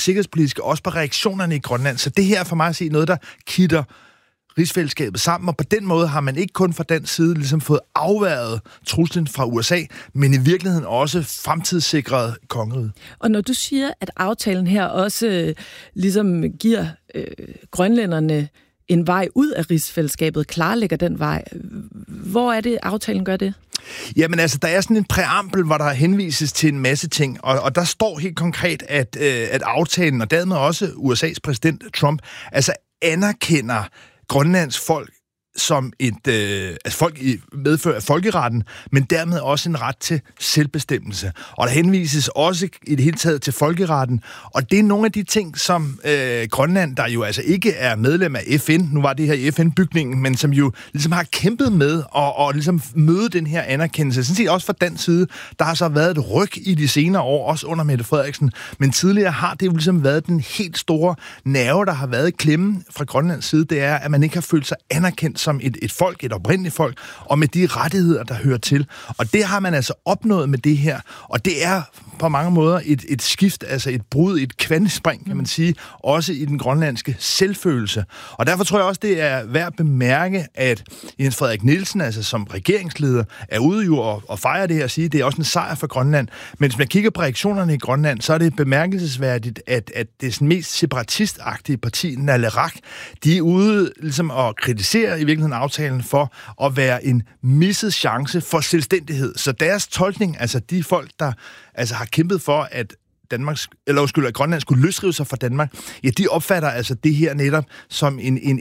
sikkerhedspolitiske, også på reaktionerne i Grønland. Så det her er for mig at se noget, der kitter rigsfællesskabet sammen, og på den måde har man ikke kun fra den side ligesom fået afværget truslen fra USA, men i virkeligheden også fremtidssikret kongeriget. Og når du siger, at aftalen her også ligesom giver grønlænderne en vej ud af rigsfællesskabet, klarlægger den vej, hvor er det, aftalen gør det? Jamen altså, der er sådan en præambel, hvor der henvises til en masse ting, og der står helt konkret, at aftalen, og dermed også USA's præsident Trump, altså anerkender Grønlands folk som et folk i medfør af folkeretten, men dermed også en ret til selvbestemmelse. Og der henvises også i det hele taget til folkeretten, og det er nogle af de ting, som Grønland, der jo altså ikke er medlem af FN, nu var det her i FN-bygningen, men som jo ligesom har kæmpet med og ligesom møde den her anerkendelse. Sådan set også fra den side, der har så været et ryg i de senere år, også under Mette Frederiksen, men tidligere har det jo ligesom været den helt store nerve, der har været i klemmen fra Grønlands side, det er, at man ikke har følt sig anerkendt som et folk, et oprindeligt folk, og med de rettigheder, der hører til. Og det har man altså opnået med det her, og det er på mange måder et skift, altså et brud, et kvantespring, kan man sige, også i den grønlandske selvfølelse. Og derfor tror jeg også, det er værd at bemærke, at Jens Frederik Nielsen, altså som regeringsleder, er ude jo og fejrer det her og sige, at det er også en sejr for Grønland. Men hvis man kigger på reaktionerne i Grønland, så er det bemærkelsesværdigt, at det sådan mest separatistagtige parti, Nalerak, de er ude ligesom at kritisere i virkeligheden aftalen for at være en misset chance for selvstændighed. Så deres tolkning, altså de folk, der altså har kæmpet for, at at Grønland skulle løsrive sig fra Danmark, ja, de opfatter altså det her netop som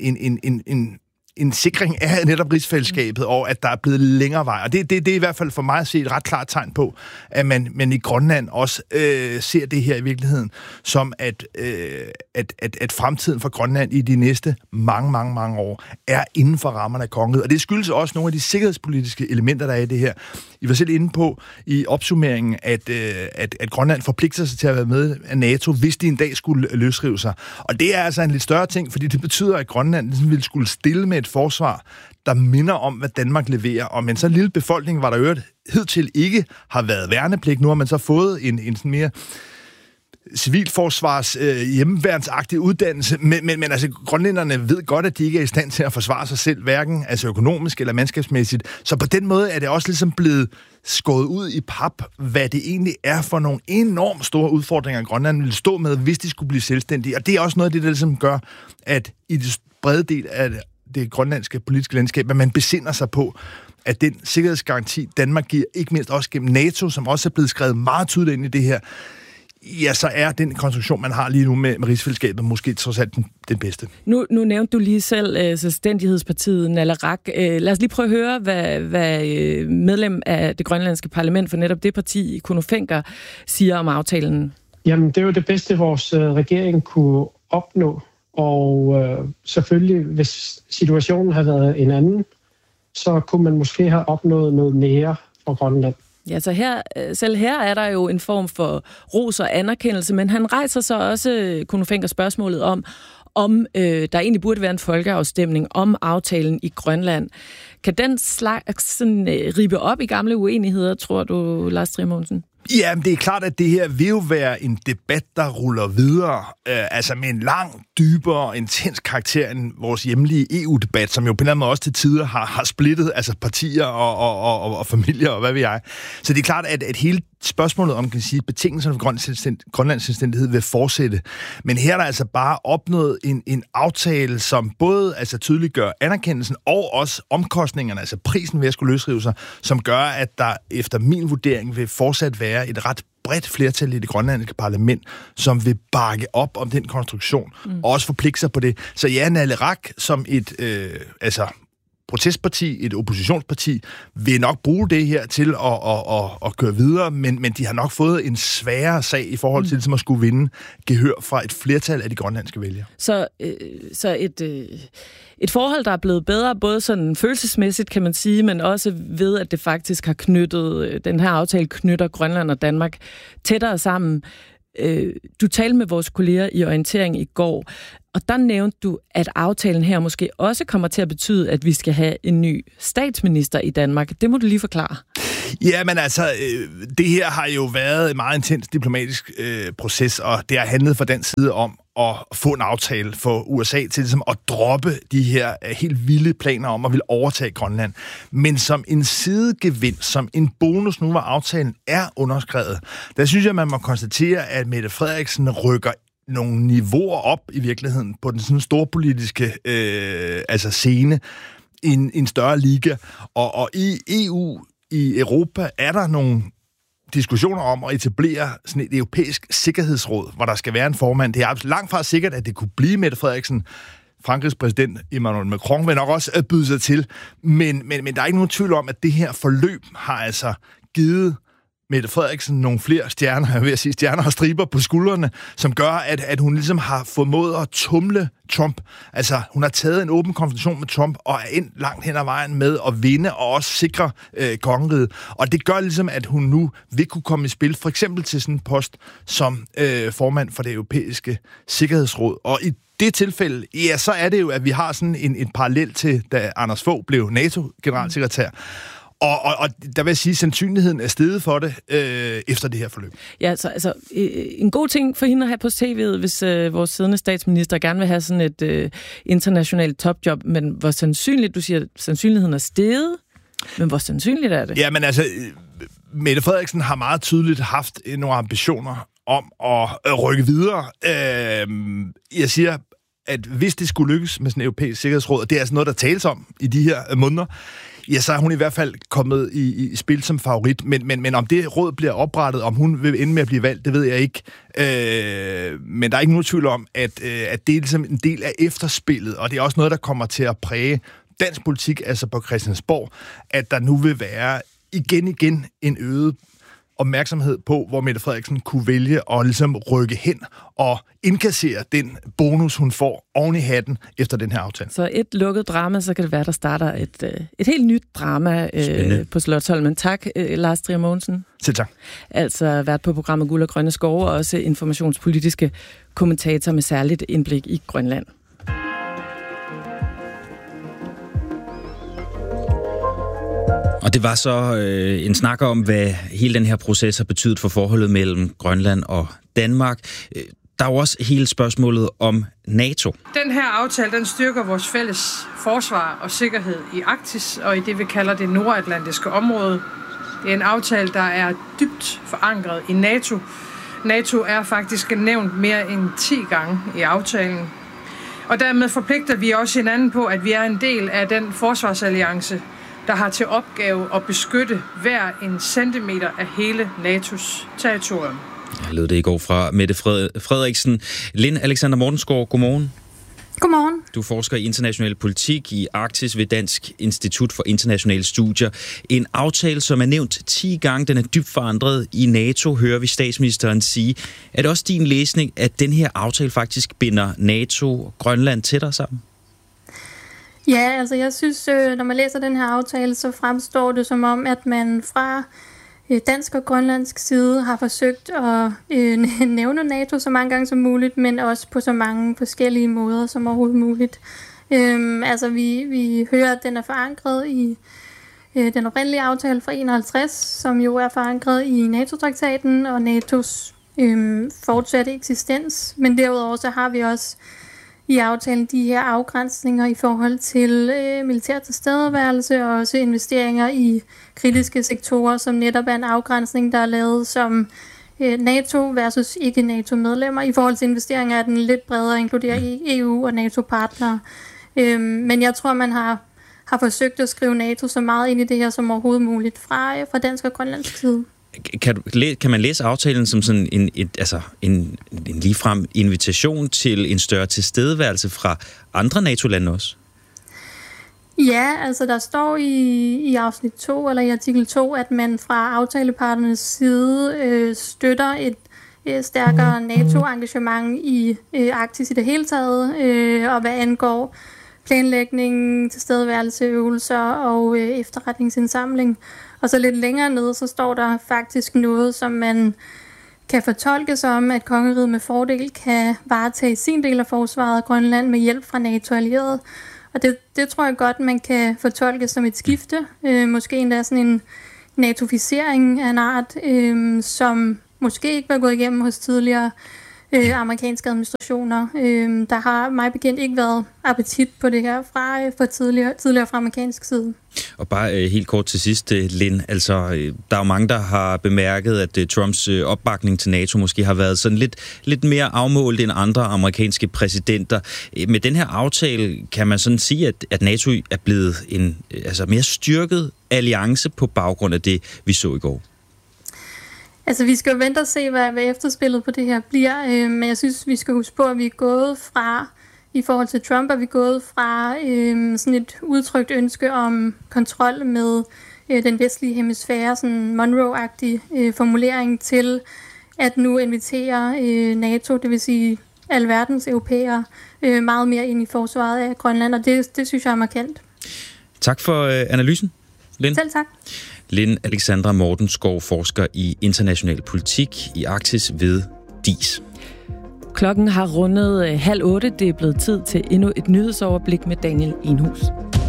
en sikring af netop rigsfællesskabet, og at der er blevet længere vej. Og det er i hvert fald for mig at se et ret klart tegn på, at man i Grønland også ser det her i virkeligheden som, at fremtiden for Grønland i de næste mange år er inden for rammerne af kongeriget. Og det skyldes også nogle af de sikkerhedspolitiske elementer, der er i det her. I var selv inde på i opsummeringen, at Grønland forpligter sig til at være med af NATO, hvis de en dag skulle løsrive sig. Og det er altså en lidt større ting, fordi det betyder, at Grønland ligesom ville skulle stille med et forsvar, der minder om, hvad Danmark leverer. Og med en så lille befolkning, var der jo hidtil ikke har været værnepligt. Nu har man så fået en sådan mere civilforsvars hjemmeværnsagtig uddannelse, men altså grønlænderne ved godt, at de ikke er i stand til at forsvare sig selv, hverken altså økonomisk eller mandskabsmæssigt. Så på den måde er det også ligesom blevet skåret ud i pap, hvad det egentlig er for nogle enormt store udfordringer, Grønland ville stå med, hvis de skulle blive selvstændige. Og det er også noget af det, der ligesom gør, at i det brede del af det grønlandske politiske landskab, at man besinder sig på, at den sikkerhedsgaranti, Danmark giver, ikke mindst også gennem NATO, som også er blevet skrevet meget tydeligt ind i det her, ja, så er den konstruktion, man har lige nu med rigsfællesskabet, måske trods alt den bedste. Nu nævnte du lige selv Selvstændighedspartiet Nalerak. Lad os lige prøve at høre, hvad medlem af det grønlandske parlament for netop det parti, Kuno Fencker, siger om aftalen. Jamen, det er jo det bedste, vores regering kunne opnå. Og selvfølgelig, hvis situationen havde været en anden, så kunne man måske have opnået noget mere for Grønland. Ja, så selv her er der jo en form for ros og anerkendelse, men han rejser så også, Kuno Fencker, spørgsmålet om der egentlig burde være en folkeafstemning om aftalen i Grønland. Kan den slags ribe op i gamle uenigheder, tror du, Lars Trier Mogensen? Ja, men det er klart, at det her vil jo være en debat, der ruller videre, altså med en lang, dybere og intens karakter end vores hjemlige EU-debat, som jo på en eller anden måde også til tider har splittet altså partier og familier og hvad ved jeg. Så det er klart, at hele spørgsmålet om, kan man sige, betingelserne for Grønlands selvstændighed vil fortsætte. Men her er der altså bare opnået en aftale, som både altså tydeliggør anerkendelsen og også omkostningerne, altså prisen ved at skulle løsrive sig, som gør, at der efter min vurdering vil fortsat være et ret bredt flertal i det grønlandske parlament, som vil bakke op om den konstruktion, og også forpligte sig på det. Så ja, Nalerak som et protestparti, et oppositionsparti, vil nok bruge det her til at køre videre, men de har nok fået en sværere sag i forhold til ligesom at skulle vinde gehør fra et flertal af de grønlandske vælgere. Så et forhold, der er blevet bedre, både sådan følelsesmæssigt, kan man sige, men også ved, at det faktisk har den her aftale knytter Grønland og Danmark tættere sammen. Du talte med vores kolleger i orientering i går, og der nævnte du, at aftalen her måske også kommer til at betyde, at vi skal have en ny statsminister i Danmark. Det må du lige forklare. Ja, men altså, det her har jo været en meget intens diplomatisk proces, og det har handlet fra den side om at få en aftale for USA til ligesom at droppe de her helt vilde planer om at ville overtage Grønland. Men som en sidegevind, som en bonus nu, hvor aftalen er underskrevet, der synes jeg, man må konstatere, at Mette Frederiksen rykker nogle niveauer op i virkeligheden på den sådan storpolitiske scene i en større liga. Og i EU, i Europa, er der nogle diskussioner om at etablere sådan et europæisk sikkerhedsråd, hvor der skal være en formand. Det er langt fra sikkert, at det kunne blive Mette Frederiksen. Frankrigs præsident Emmanuel Macron vil nok også byde sig til. Men der er ikke nogen tvivl om, at det her forløb har altså givet Mette Frederiksen nogle flere stjerner, jeg vil sige stjerner og striber på skuldrene, som gør, at hun ligesom har formået at tumle Trump. Altså, hun har taget en åben konfrontation med Trump og er ind langt hen ad vejen med at vinde og også sikre kongeriget. Og det gør ligesom, at hun nu vil kunne komme i spil, for eksempel til sådan en post som formand for det europæiske sikkerhedsråd. Og i det tilfælde, ja, så er det jo, at vi har sådan en parallel til, da Anders Fogh blev NATO-generalsekretær. Og der vil jeg sige, at sandsynligheden er steget for det efter det her forløb. Ja, altså en god ting for hende at have på CV'et, hvis vores siddende statsminister gerne vil have sådan et internationalt topjob, men hvor sandsynligt, du siger, sandsynligheden er steget, men hvor sandsynligt er det? Ja, men altså, Mette Frederiksen har meget tydeligt haft nogle ambitioner om at rykke videre. Jeg siger, at hvis det skulle lykkes med sådan et europæisk sikkerhedsråd, og det er altså noget, der tales om i de her måneder, ja, så er hun i hvert fald kommet i spil som favorit. Men om det råd bliver oprettet, om hun vil ende med at blive valgt, det ved jeg ikke. Men der er ikke nogen tvivl om, at det er ligesom en del af efterspillet, og det er også noget, der kommer til at præge dansk politik, altså på Christiansborg, at der nu vil være igen en øget opmærksomhed på, hvor Mette Frederiksen kunne vælge at ligesom rykke hen og indkassere den bonus, hun får oven i hatten efter den her aftale. Så et lukket drama, så kan det være, der starter et helt nyt drama på Slotsholmen. Tak, Lars Trier Mogensen. Selv tak. Altså vært på programmet Guld og Grønne Skove, og også informationspolitiske kommentator med særligt indblik i Grønland. Og det var så en snak om, hvad hele den her proces har betydet for forholdet mellem Grønland og Danmark. Der er jo også hele spørgsmålet om NATO. Den her aftale, den styrker vores fælles forsvar og sikkerhed i Arktis og i det, vi kalder det nordatlantiske område. Det er en aftale, der er dybt forankret i NATO. NATO er faktisk nævnt mere end 10 gange i aftalen. Og dermed forpligter vi også hinanden på, at vi er en del af den forsvarsalliance, der har til opgave at beskytte hver en centimeter af hele NATO's territorium. Jeg lød det i går fra Mette Frederiksen. Linn Alexander Mortensgaard, godmorgen. Godmorgen. Du forsker i international politik i Arktis ved Dansk Institut for Internationale Studier. En aftale, som er nævnt 10 gange, den er dybt forandret i NATO, hører vi statsministeren sige. Er det også din læsning, at den her aftale faktisk binder NATO og Grønland tættere sammen? Ja, altså jeg synes, når man læser den her aftale, så fremstår det som om, at man fra dansk og grønlandsk side har forsøgt at nævne NATO så mange gange som muligt, men også på så mange forskellige måder som overhovedet muligt. Altså vi hører, at den er forankret i den oprindelige aftale fra 51, som jo er forankret i NATO-traktaten og NATO's fortsatte eksistens. Men derudover så har vi også i aftalen de her afgrænsninger i forhold til militær tilstedeværelse og også investeringer i kritiske sektorer, som netop er en afgrænsning, der er lavet som NATO versus ikke-NATO-medlemmer. I forhold til investeringer er den lidt bredere, inkluderer EU og NATO-partnere. Men jeg tror, man har forsøgt at skrive NATO så meget ind i det her som overhovedet muligt fra dansk og grønlandsk side. Kan man læse aftalen som sådan en ligefrem invitation til en større tilstedeværelse fra andre NATO-lande også? Ja, altså der står i afsnit 2, eller i artikel 2, at man fra aftaleparternes side støtter et stærkere NATO-engagement i Arktis i det hele taget, og hvad angår planlægning, tilstedeværelse, øvelser og efterretningsindsamling. Og så lidt længere nede, så står der faktisk noget, som man kan fortolke som, at kongeriget med fordel kan varetage sin del af forsvaret af Grønland med hjælp fra NATO-allierede. Og det tror jeg godt, man kan fortolke som et skifte. Måske endda sådan en natoficering af en art, som måske ikke var gået igennem hos tidligere amerikanske administrationer. Der har mig bekendt ikke været appetit på det her fra tidligere fra amerikansk side. Og bare helt kort til sidst, Lynn, altså der er jo mange, der har bemærket, at Trumps opbakning til NATO måske har været sådan lidt mere afmålt end andre amerikanske præsidenter. Med den her aftale kan man sådan sige, at NATO er blevet en mere styrket alliance på baggrund af det, vi så i går. Altså, vi skal jo vente og se, hvad efterspillet på det her bliver, men jeg synes, vi skal huske på, at vi er gået fra, i forhold til Trump, er vi gået fra sådan et udtrykt ønske om kontrol med den vestlige hemisfære, sådan Monroe-agtig formulering, til at nu invitere NATO, det vil sige alverdens europæere, meget mere ind i forsvaret af Grønland, og det synes jeg er markant. Tak for analysen, Lynn. Selv tak. Lynn Alexandra Mortenskov, forsker i international politik i Arktis ved DIIS. Klokken har rundet 7:30. Det er blevet tid til endnu et nyhedsoverblik med Daniel Enhus.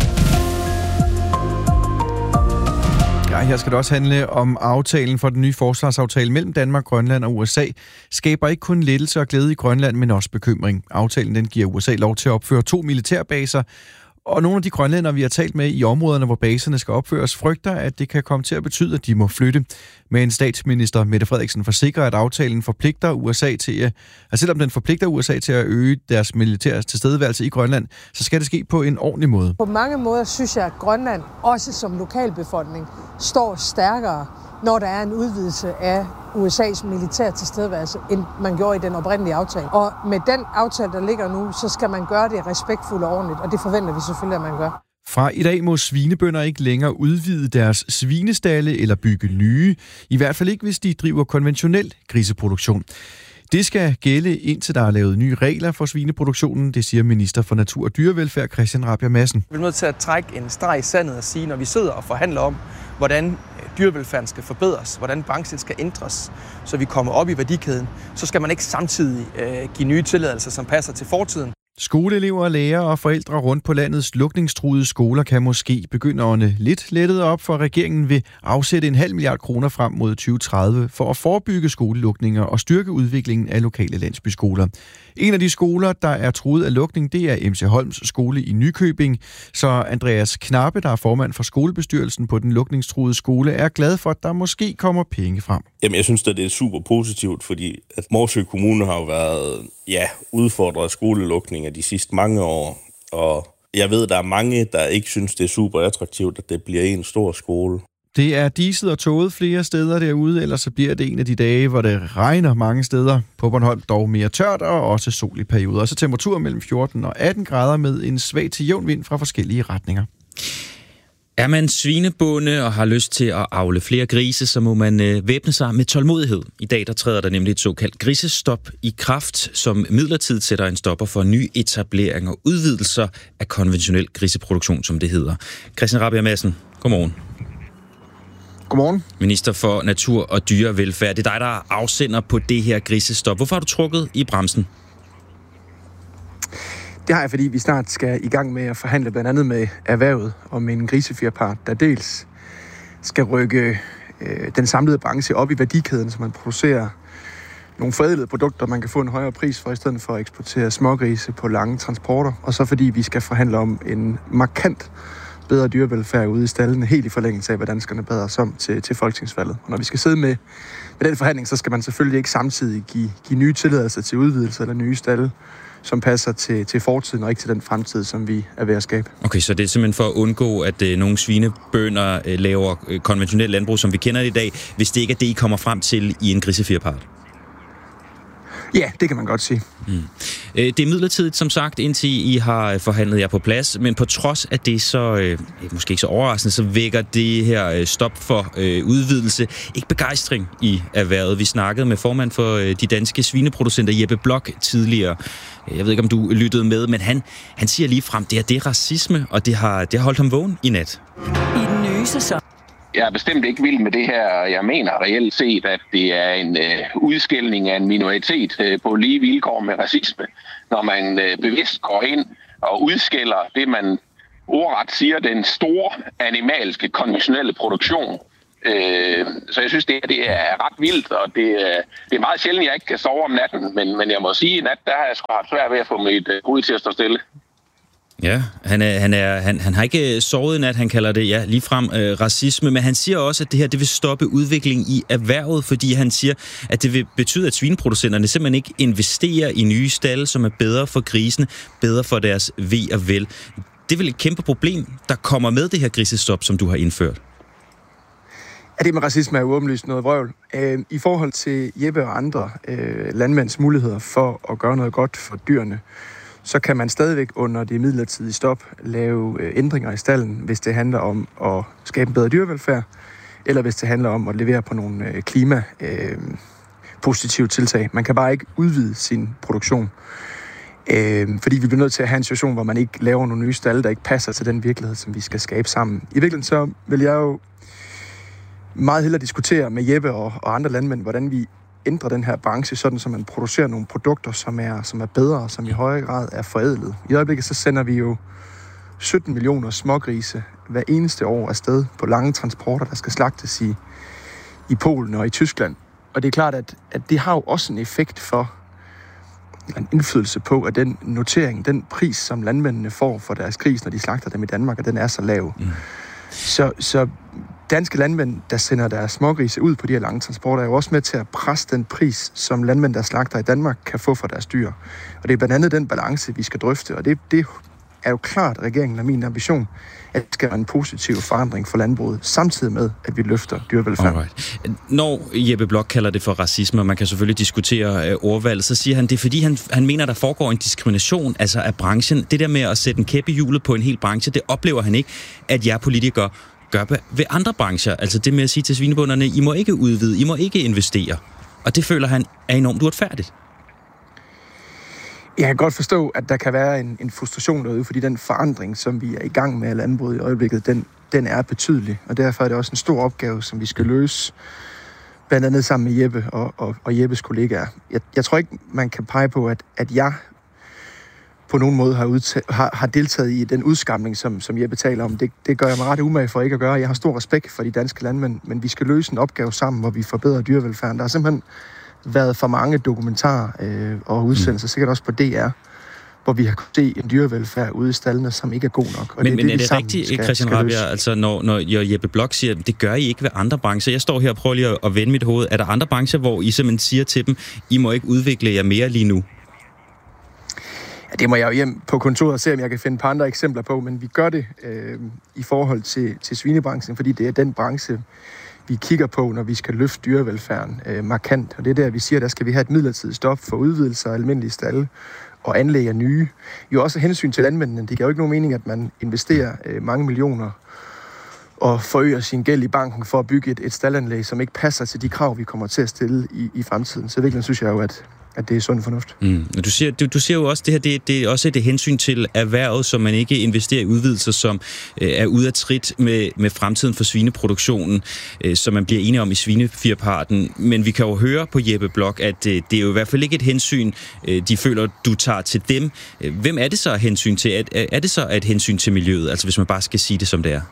Ja, her skal det også handle om aftalen for den nye forsvarsaftale mellem Danmark, Grønland og USA. Skaber ikke kun lettelse og glæde i Grønland, men også bekymring. Aftalen den giver USA lov til at opføre 2 militærbaser, og nogle af de grønlændere, vi har talt med i områderne, hvor baserne skal opføres, frygter, at det kan komme til at betyde, at de må flytte. Men statsminister Mette Frederiksen forsikrer, at aftalen forpligter USA til at selvom den forpligter USA til at øge deres militære tilstedeværelse i Grønland, så skal det ske på en ordentlig måde. På mange måder synes jeg, at Grønland, også som lokalbefolkning, står stærkere, når der er en udvidelse af USA's militære tilstedeværelse, end man gjorde i den oprindelige aftale. Og med den aftale, der ligger nu, så skal man gøre det respektfuldt og ordentligt, og det forventer vi selvfølgelig, at man gør. Fra i dag må svinebønder ikke længere udvide deres svinestalde eller bygge nye, i hvert fald ikke, hvis de driver konventionel griseproduktion. Det skal gælde, indtil der er lavet nye regler for svineproduktionen, det siger minister for Natur og Dyrevelfærd Christian Rabjerg Madsen. Vi er nødt til at trække en streg i sandet og sige, når vi sidder og forhandler om, hvordan dyrevelfærden skal forbedres, hvordan branchen skal ændres, så vi kommer op i værdikæden, så skal man ikke samtidig give nye tilladelser, som passer til fortiden. Skoleelever, lærere og forældre rundt på landets lukningstruede skoler kan måske begynde at ånde lidt lettet op, for regeringen vil afsætte 0,5 milliard kroner frem mod 2030 for at forebygge skolelukninger og styrke udviklingen af lokale landsbyskoler. En af de skoler, der er truet af lukning, det er MC Holms skole i Nykøbing. Så Andreas Knappe, der er formand for skolebestyrelsen på den lukningstruede skole, er glad for, at der måske kommer penge frem. Jamen, jeg synes, at det er super positivt, fordi at Morsø Kommune har jo været udfordret af skolelukninger de sidste mange år. Og jeg ved, at der er mange, der ikke synes, det er super attraktivt, at det bliver en stor skole. Det er diset og tåget flere steder derude, ellers så bliver det en af de dage, hvor det regner mange steder. På Bornholm dog mere tørt og også sol i perioder. Og så temperaturer mellem 14 og 18 grader med en svag til jævn vind fra forskellige retninger. Er man svinebonde og har lyst til at avle flere grise, så må man væbne sig med tålmodighed. I dag der træder der nemlig et såkaldt grisestop i kraft, som midlertidigt sætter en stopper for ny etablering og udvidelser af konventionel griseproduktion, som det hedder. Christian Rabjerg Madsen, godmorgen. Godmorgen. Minister for Natur og Dyrevelfærd. Det er dig, der er afsender på det her grisestop. Hvorfor har du trukket i bremsen? Det har jeg, fordi vi snart skal i gang med at forhandle blandt andet med erhvervet om en grisefjerpart, der dels skal rykke den samlede branche op i værdikæden, så man producerer nogle forædlede produkter, man kan få en højere pris for, i stedet for at eksportere smågrise på lange transporter. Og så fordi vi skal forhandle om en markant bedre dyrevelfærd ude i stallene, helt i forlængelse af, hvad danskerne beder os om til folketingsvalget. Og når vi skal sidde med den forhandling, så skal man selvfølgelig ikke samtidig give nye tilladelser til udvidelse eller nye stalle, som passer til fortiden og ikke til den fremtid, som vi er ved at skabe. Okay, så det er simpelthen for at undgå, at nogle svinebønder laver konventionelt landbrug, som vi kender det i dag, hvis det ikke er det, I kommer frem til i en grisefjerpart? Ja, det kan man godt sige. Det er midlertidigt, som sagt, indtil I har forhandlet jer på plads, men på trods af det, så måske ikke så overraskende, så vækker det her stop for udvidelse ikke begejstring i erhvervet. Vi snakkede med formand for de danske svineproducenter, Jeppe Blok, tidligere. Jeg ved ikke, om du lyttede med, men han siger lige frem, det er racisme, og det har holdt ham vågen i nat. I den nye sæson. Jeg er bestemt ikke vild med det her. Jeg mener reelt set, at det er en udskældning af en minoritet på lige vilkår med racisme, når man bevidst går ind og udskælder det, man ordret siger, den store animalske konventionelle produktion Så jeg synes, det er ret vildt, og det er meget sjældent, jeg ikke kan sove om natten, men jeg må sige, at i nat, der har jeg sgu svært ved at få mit hoved til at stå stille. Ja, han har ikke sovet i nat, han kalder det ligefrem racisme, men han siger også, at det her det vil stoppe udvikling i erhvervet, fordi han siger, at det vil betyde, at svineproducenterne simpelthen ikke investerer i nye stalde, som er bedre for grisene, bedre for deres ve og vel. Det er vel et kæmpe problem, der kommer med det her grisestop, som du har indført? Ja, det med racisme er jo åbenlyst noget vrøvl. I forhold til Jeppe og andre landmænds muligheder for at gøre noget godt for dyrene, så kan man stadigvæk under det midlertidige stop lave ændringer i stallen, hvis det handler om at skabe en bedre dyrevelfærd, eller hvis det handler om at levere på nogle klimapositive tiltag. Man kan bare ikke udvide sin produktion, fordi vi bliver nødt til at have en situation, hvor man ikke laver nogle nye stalde, der ikke passer til den virkelighed, som vi skal skabe sammen. I virkeligheden så vil jeg jo meget hellere diskutere med Jeppe og andre landmænd, hvordan vi ændrer den her branche, sådan så man producerer nogle produkter, som er bedre, og som i højere grad er forædlet. I øjeblikket så sender vi jo 17 millioner smågrise hver eneste år afsted på lange transporter, der skal slagtes i Polen og i Tyskland. Og det er klart, at det har jo også en effekt for en indflydelse på, at den notering, den pris, som landmændene får for deres gris, når de slagter dem i Danmark, at den er så lav. Mm. Så danske landmænd, der sender deres smågrise ud på de her lange transporter, er jo også med til at presse den pris, som landmænd, der slagter i Danmark, kan få for deres dyr. Og det er blandt andet den balance, vi skal drøfte, og det er jo klart regeringen og min ambition, at det skal være en positiv forandring for landbruget, samtidig med, at vi løfter dyrevelfærd. Alright. Når Jeppe Bloch kalder det for racisme, og man kan selvfølgelig diskutere ordvalg, så siger han, det er fordi, han mener, der foregår en diskrimination altså af branchen. Det der med at sætte en kæp i hjulet på en hel branche, det oplever han ikke, at jer politikere gør ved andre brancher. Altså det med at sige til svinebonderne, I må ikke udvide, I må ikke investere. Og det føler han er enormt uretfærdigt. Jeg kan godt forstå, at der kan være en frustration derude, fordi den forandring, som vi er i gang med af landbruget i øjeblikket, den er betydelig. Og derfor er det også en stor opgave, som vi skal løse, blandt andet sammen med Jeppe og Jeppes kollegaer. Jeg tror ikke, man kan pege på, at jeg på nogen måde har deltaget i den udskamning, som Jeppe taler om. Det gør jeg mig ret umage for ikke at gøre. Jeg har stor respekt for de danske landmænd, men vi skal løse en opgave sammen, hvor vi forbedrer dyrevelfærden. Der har simpelthen været for mange dokumentarer og udsendelser, sikkert også på DR, hvor vi har kunnet se en dyrevelfærd ude i stallene, som ikke er god nok. Og men er det rigtigt, Christian Rabjerg, altså når Jeppe Bloch siger, det gør I ikke ved andre brancher? Jeg står her og prøver lige at vende mit hoved. Er der andre brancher, hvor I simpelthen siger til dem, I må ikke udvikle jer mere lige nu? Ja, det må jeg jo hjem på kontoret og se, om jeg kan finde et par andre eksempler på, men vi gør det i forhold til svinebranchen, fordi det er den branche, vi kigger på, når vi skal løfte dyrevelfærden markant. Og det er der, vi siger, der skal vi have et midlertidigt stop for udvidelser af almindelige stalde og anlæg af nye. Jo også hensyn til landmændene. Det giver jo ikke nogen mening, at man investerer mange millioner og forøger sin gæld i banken for at bygge et staldanlæg, som ikke passer til de krav, vi kommer til at stille i fremtiden. Så virkelig synes jeg jo, at det er sund fornuft. Du siger jo også, det her det er også et hensyn til erhvervet, som man ikke investerer i udvidelser, som er ude af trit med fremtiden for svineproduktionen, som man bliver enige om i svinefirparten. Men vi kan jo høre på Jeppe Bloch, at det er jo i hvert fald ikke et hensyn, de føler, du tager til dem. Hvem er det så et hensyn til? Er det så et hensyn til miljøet, altså hvis man bare skal sige det, som det er?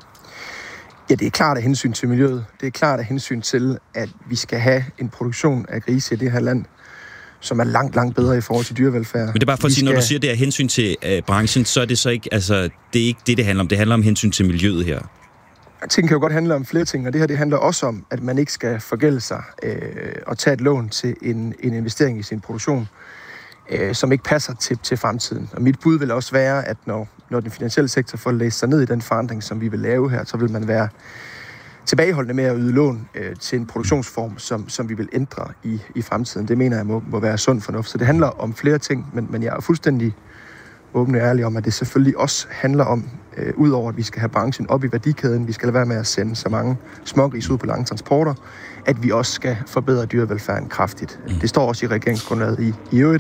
Ja, det er klart af hensyn til miljøet. Det er klart af hensyn til, at vi skal have en produktion af grise i det her land, som er langt, langt bedre i forhold til dyrevelfærd. Men det er bare for at sige, når du siger, det er hensyn til branchen, så er det så ikke, altså, det er ikke det handler om. Det handler om hensyn til miljøet her. Ting kan jo godt handle om flere ting, og det her det handler også om, at man ikke skal forgælde sig og tage et lån til en investering i sin produktion, som ikke passer til fremtiden. Og mit bud vil også være, at når den finansielle sektor får læst sig ned i den forandring, som vi vil lave her, så vil man være tilbageholdende med at yde lån til en produktionsform, som vi vil ændre i fremtiden. Det mener jeg må være sund fornuft. Så det handler om flere ting, men jeg er fuldstændig åben og ærlig om, at det selvfølgelig også handler om, udover at vi skal have branchen op i værdikæden, vi skal lade være med at sende så mange smågris ud på lange transporter, at vi også skal forbedre dyrevelfærden kraftigt. Det står også i regeringsgrundlaget i øvrigt,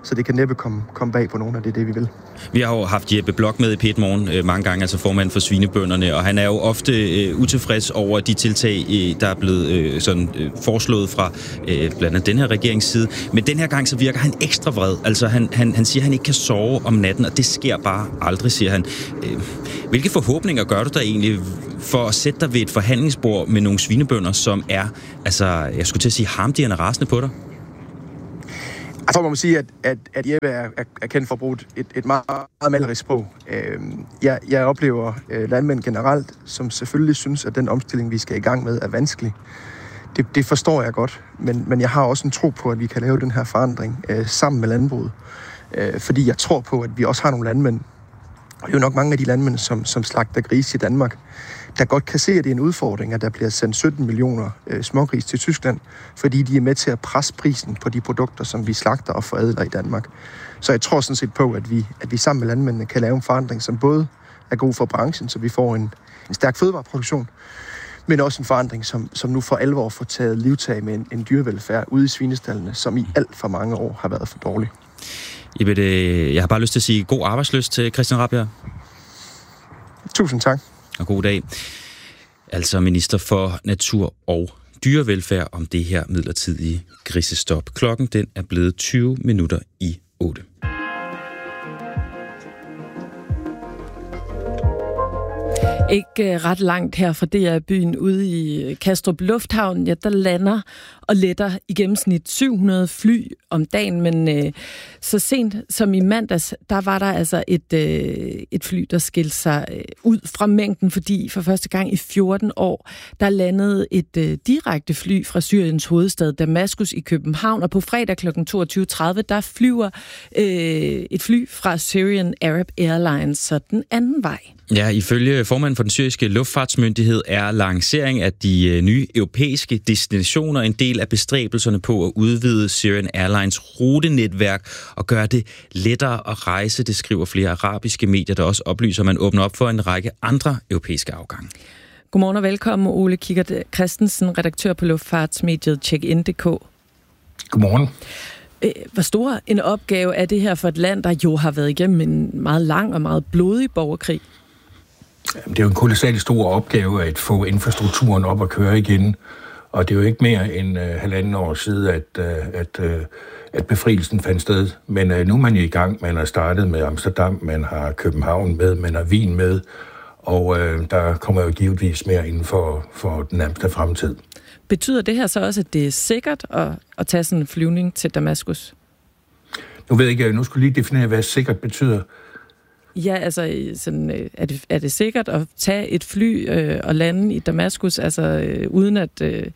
Så det kan næppe komme bag på nogen af det vi vil. Vi har jo haft Jeppe Bloch med i P1 Morgen mange gange, altså formand for svinebønderne, og han er jo ofte utilfreds over de tiltag, der er blevet foreslået fra blandt andet den her regerings side. Men den her gang så virker han ekstra vred. Altså han siger, at han ikke kan sove om natten, og det sker bare aldrig, siger han. Hvilke forhåbninger gør du der egentlig for at sætte dig ved et forhandlingsbord med nogle svinebønder, som er, altså jeg skulle til at sige, harmdirrende rasende på dig? Jeg tror, man må sige, at Jeppe er kendt for at bruge et meget, meget malerisk sprog. Jeg oplever landmænd generelt, som selvfølgelig synes, at den omstilling, vi skal i gang med, er vanskelig. Det forstår jeg godt, men jeg har også en tro på, at vi kan lave den her forandring sammen med landbruget. Fordi jeg tror på, at vi også har nogle landmænd, og det er jo nok mange af de landmænd, som slagter grise i Danmark, der godt kan se, at det er en udfordring, at der bliver sendt 17 millioner smågris til Tyskland, fordi de er med til at presse prisen på de produkter, som vi slagter og forædler i Danmark. Så jeg tror sådan set på, at vi sammen med landmændene kan lave en forandring, som både er god for branchen, så vi får en stærk fødevareproduktion, men også en forandring, som nu for alvor får taget livtag med en dyrevelfærd ude i svinestallene, som i alt for mange år har været for dårlig. Jeg har bare lyst til at sige god arbejdslyst til Christian Rabjerg. Tusind tak. Og god dag. Altså minister for natur og dyrevelfærd om det her midlertidige grisestop. Klokken den er blevet 20 minutter i 8. Ikke ret langt her fra DR-byen ude i Kastrup Lufthavn, ja, der lander og letter i gennemsnit 700 fly om dagen, men så sent som i mandags, der var der altså et fly, der skilte sig ud fra mængden, fordi for første gang i 14 år, der landede et direkte fly fra Syriens hovedstad Damaskus i København, og på fredag kl. 22.30, der flyver et fly fra Syrian Arab Airlines, så den anden vej. Ja, ifølge formanden for den syriske luftfartsmyndighed er lancering af de nye europæiske destinationer en del af bestræbelserne på at udvide Syrian Airlines rutenetværk og gøre det lettere at rejse. Det skriver flere arabiske medier, der også oplyser, at man åbner op for en række andre europæiske afgange. Godmorgen og velkommen, Ole Kikkert Christensen, redaktør på luftfartsmediet Check-in.dk. Godmorgen. Hvor stor en opgave er det her for et land, der jo har været igennem en meget lang og meget blodig borgerkrig? Det er jo en kolossalt stor opgave at få infrastrukturen op at køre igen, og det er jo ikke mere end halvanden år siden, at befrielsen fandt sted. Men nu er man i gang. Man har startet med Amsterdam, man har København med, man har Wien med, og der kommer jo givetvis mere inden for den nærmeste fremtid. Betyder det her så også, at det er sikkert at tage sådan en flyvning til Damaskus? Nu ved jeg ikke, nu skulle lige definere, hvad sikkert betyder. Ja, altså sådan, er det sikkert at tage et fly og lande i Damaskus, altså uden at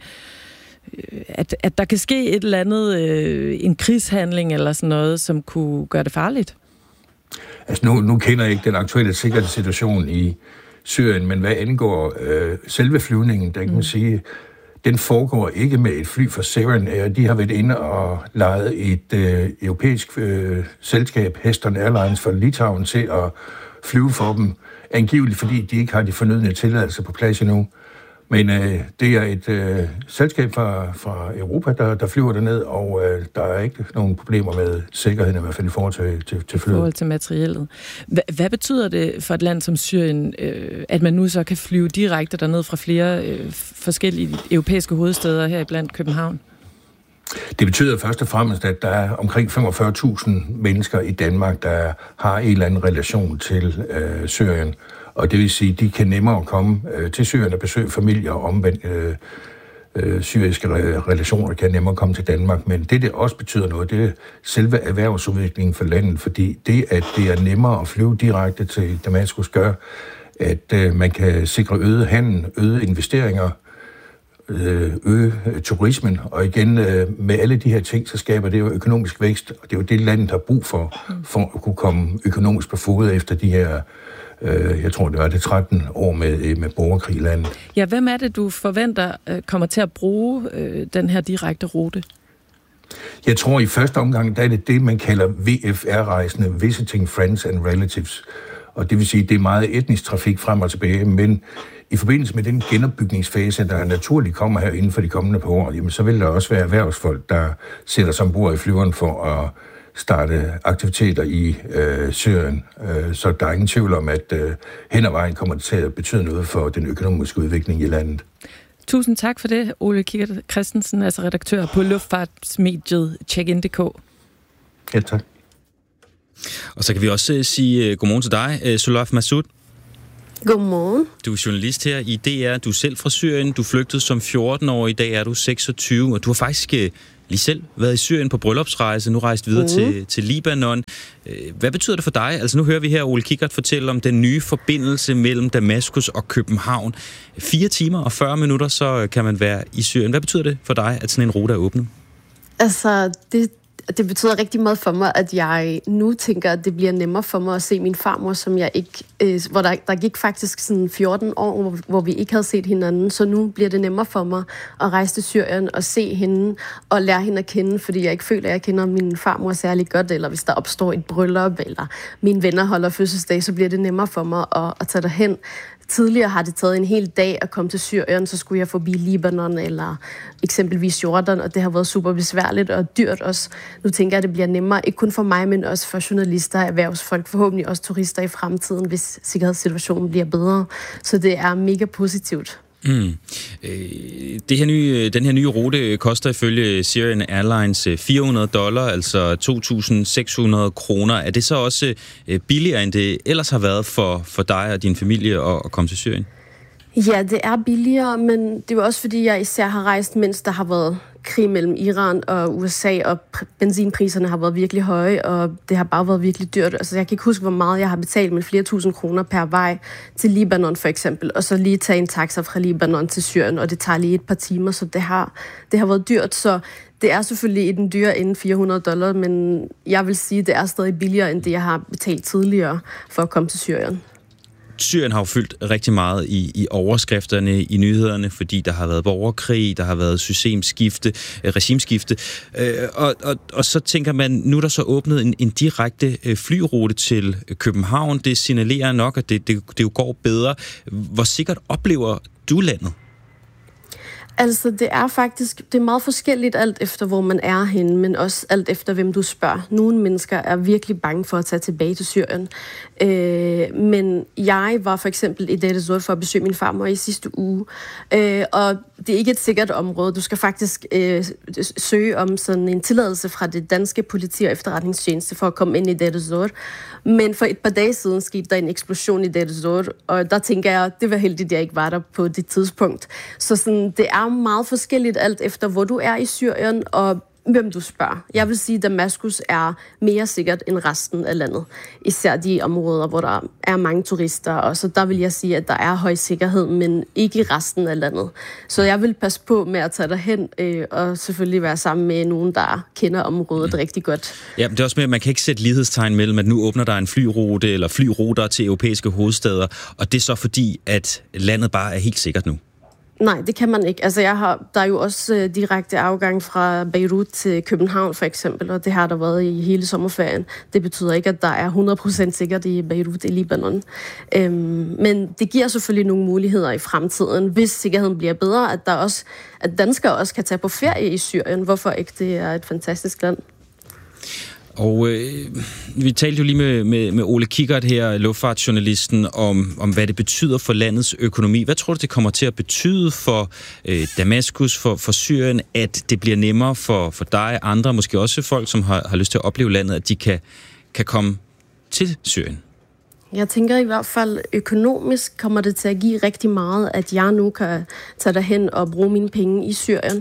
der kan ske et eller andet, en krigshandling eller sådan noget, som kunne gøre det farligt? Altså nu kender jeg ikke den aktuelle sikkerhedssituation i Syrien, men hvad angår selve flyvningen, der kan man sige, den foregår ikke med et fly fra Syrian Air. De har været inde og lejet et europæisk selskab, Heston Airlines fra Litauen, til at flyve for dem. Angiveligt fordi de ikke har de fornødne tilladelser på plads endnu. Men det er et selskab fra Europa, der flyver derned, og der er ikke nogen problemer med sikkerheden, i hvert fald i forhold til flyet. I forhold til materiellet. Hvad betyder det for et land som Syrien, at man nu så kan flyve direkte derned fra flere forskellige europæiske hovedsteder her iblandt København? Det betyder først og fremmest, at der er omkring 45.000 mennesker i Danmark, der har en eller anden relation til Syrien. Og det vil sige, at de kan nemmere komme til Syrien og besøge familier og omvendt syriske relationer kan nemmere komme til Danmark. Men det også betyder noget, det er selve erhvervsudviklingen for landet, fordi det, at det er nemmere at flyve direkte til Damaskus, gør, at man kan sikre øget handel, øget investeringer, øge turismen, og igen med alle de her ting, så skaber det jo økonomisk vækst, og det er jo det, landet har brug for at kunne komme økonomisk på fod efter de her, jeg tror det var det 13 år med borgerkrig i landet. Ja, hvem er det, du forventer kommer til at bruge den her direkte rute? Jeg tror i første omgang, der er det, man kalder VFR-rejsende, Visiting Friends and Relatives, og det vil sige, det er meget etnisk trafik frem og tilbage, men i forbindelse med den genopbygningsfase, der naturligt kommer her inden for de kommende par år, jamen, så vil der også være erhvervsfolk, der sætter sig ombord i flyveren for at starte aktiviteter i Syrien. Så der er ingen tvivl om, at hen ad vejen kommer det til at betyde noget for den økonomiske udvikling i landet. Tusind tak for det, Ole Kikkert Christensen, altså redaktør på luftfartsmediet Check-in.dk. Ja, tak. Og så kan vi også sige godmorgen til dig, Zulaf Massoud. Godmorgen. Du er journalist her i DR. Du er selv fra Syrien. Du flygtede som 14-årig. I dag er du 26, og du har faktisk lige selv været i Syrien på bryllupsrejse. Nu rejst videre til Libanon. Hvad betyder det for dig? Altså nu hører vi her Ole Kikkert fortælle om den nye forbindelse mellem Damaskus og København. 4 timer og 40 minutter, så kan man være i Syrien. Hvad betyder det for dig, at sådan en rute er åbnet? Altså, det betyder rigtig meget for mig, at jeg nu tænker, at det bliver nemmere for mig at se min farmor, som jeg ikke... hvor der gik faktisk sådan 14 år, hvor vi ikke havde set hinanden. Så nu bliver det nemmere for mig at rejse til Syrien og se hende og lære hende at kende, fordi jeg ikke føler, at jeg kender min farmor særlig godt, eller hvis der opstår et bryllup, eller mine venner holder fødselsdag, så bliver det nemmere for mig at tage derhen. Tidligere har det taget en hel dag at komme til Syrien, så skulle jeg forbi Libanon eller eksempelvis Jordan, og det har været super besværligt og dyrt også. Nu tænker jeg, at det bliver nemmere, ikke kun for mig, men også for journalister, erhvervsfolk, forhåbentlig også turister i fremtiden, hvis sikkerhedssituationen bliver bedre. Så det er mega positivt. Den her nye rute koster ifølge Syrian Airlines $400, altså 2.600 kroner. Er det så også billigere, end det ellers har været for dig og din familie at komme til Syrien? Ja, det er billigere, men det er jo også fordi, jeg især har rejst, mens der har været krig mellem Iran og USA, og benzinpriserne har været virkelig høje, og det har bare været virkelig dyrt. Altså, jeg kan ikke huske, hvor meget jeg har betalt med flere tusind kroner per vej til Libanon for eksempel, og så lige tage en taxa fra Libanon til Syrien, og det tager lige et par timer, så det har været dyrt, så det er selvfølgelig i den dyre ende $400, men jeg vil sige, det er stadig billigere, end det jeg har betalt tidligere for at komme til Syrien. Syrien har jo fyldt rigtig meget i overskrifterne, i nyhederne, fordi der har været borgerkrig, der har været regimeskifte. Og så tænker man, nu er der så åbnet en direkte flyrute til København. Det signalerer nok, at det jo går bedre. Hvor sikkert oplever du landet? Altså, det er meget forskelligt alt efter, hvor man er henne, men også alt efter, hvem du spørger. Nogle mennesker er virkelig bange for at tage tilbage til Syrien. Men jeg var for eksempel i Deir ez-Zor for at besøge min farmor i sidste uge. Og det er ikke et sikkert område. Du skal faktisk søge om sådan en tilladelse fra det danske politi- og efterretningstjeneste for at komme ind i Deir ez-Zor. Men for et par dage siden skete der en eksplosion i Deir ez-Zor, og der tænker jeg, det var heldigt, at jeg ikke var der på det tidspunkt. Så sådan, det er meget forskelligt alt efter, hvor du er i Syrien, og hvem du spørger. Jeg vil sige, at Damaskus er mere sikkert end resten af landet. Især de områder, hvor der er mange turister. Og så der vil jeg sige, at der er høj sikkerhed, men ikke i resten af landet. Så jeg vil passe på med at tage derhen, og selvfølgelig være sammen med nogen, der kender området rigtig godt. Ja, men det er også med, at man kan ikke sætte lighedstegn mellem, at nu åbner der en flyrute eller flyruter til europæiske hovedstæder, og det er så fordi, at landet bare er helt sikkert nu. Nej, det kan man ikke. Altså, der er jo også direkte afgang fra Beirut til København, for eksempel, og det har der været i hele sommerferien. Det betyder ikke, at der er 100% sikkert i Beirut i Libanon. Men det giver selvfølgelig nogle muligheder i fremtiden, hvis sikkerheden bliver bedre, at danskere også kan tage på ferie i Syrien. Hvorfor ikke? Det er et fantastisk land. Og vi talte jo lige med Ole Kikkert her, luftfartsjournalisten, om hvad det betyder for landets økonomi. Hvad tror du, det kommer til at betyde for Damaskus, for Syrien, at det bliver nemmere for dig og andre, måske også folk, som har lyst til at opleve landet, at de kan komme til Syrien? Jeg tænker i hvert fald, økonomisk kommer det til at give rigtig meget, at jeg nu kan tage derhen og bruge mine penge i Syrien.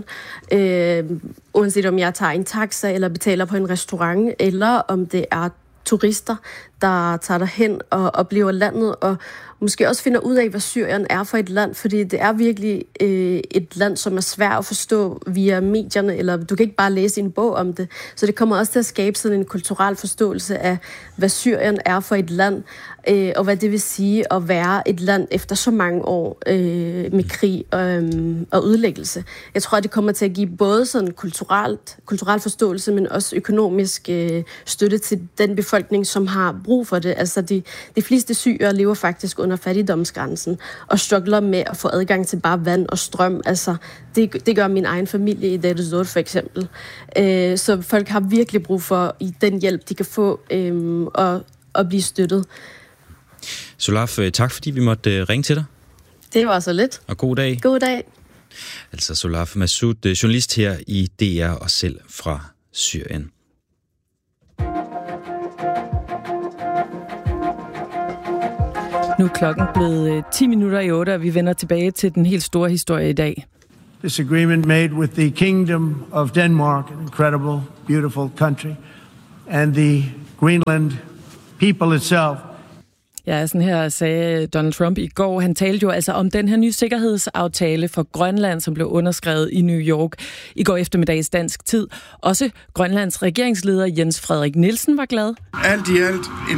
Uanset om jeg tager en taxa eller betaler på en restaurant, eller om det er turister, der tager derhen og oplever landet, og måske også finder ud af, hvad Syrien er for et land, fordi det er virkelig et land, som er svært at forstå via medierne, eller du kan ikke bare læse en bog om det. Så det kommer også til at skabe sådan en kulturel forståelse af, hvad Syrien er for et land, og hvad det vil sige at være et land efter så mange år med krig og ødelæggelse. Jeg tror, at det kommer til at give både sådan kulturel forståelse, men også økonomisk støtte til den befolkning, som har brug for det. Altså, de fleste syrere lever faktisk under fattigdomsgrænsen og struggler med at få adgang til bare vand og strøm. Altså, det gør min egen familie i Deir ez-Zor for eksempel. Så folk har virkelig brug for i den hjælp, de kan få og blive støttet. Zulaf, tak fordi vi måtte ringe til dig. Det var så lidt. Og god dag. God dag. Altså Zulaf Masoud, journalist her i DR og selv fra Syrien. Nu er klokken blevet 8:10, og vi vender tilbage til den helt store historie i dag. This agreement made with the Kingdom of Denmark, an incredible, beautiful country, and the Greenland people itself. Ja, sådan her sagde Donald Trump i går. Han talte jo altså om den her nye sikkerhedsaftale for Grønland, som blev underskrevet i New York i går eftermiddags dansk tid. Også Grønlands regeringsleder Jens Frederik Nielsen var glad. Alt i alt en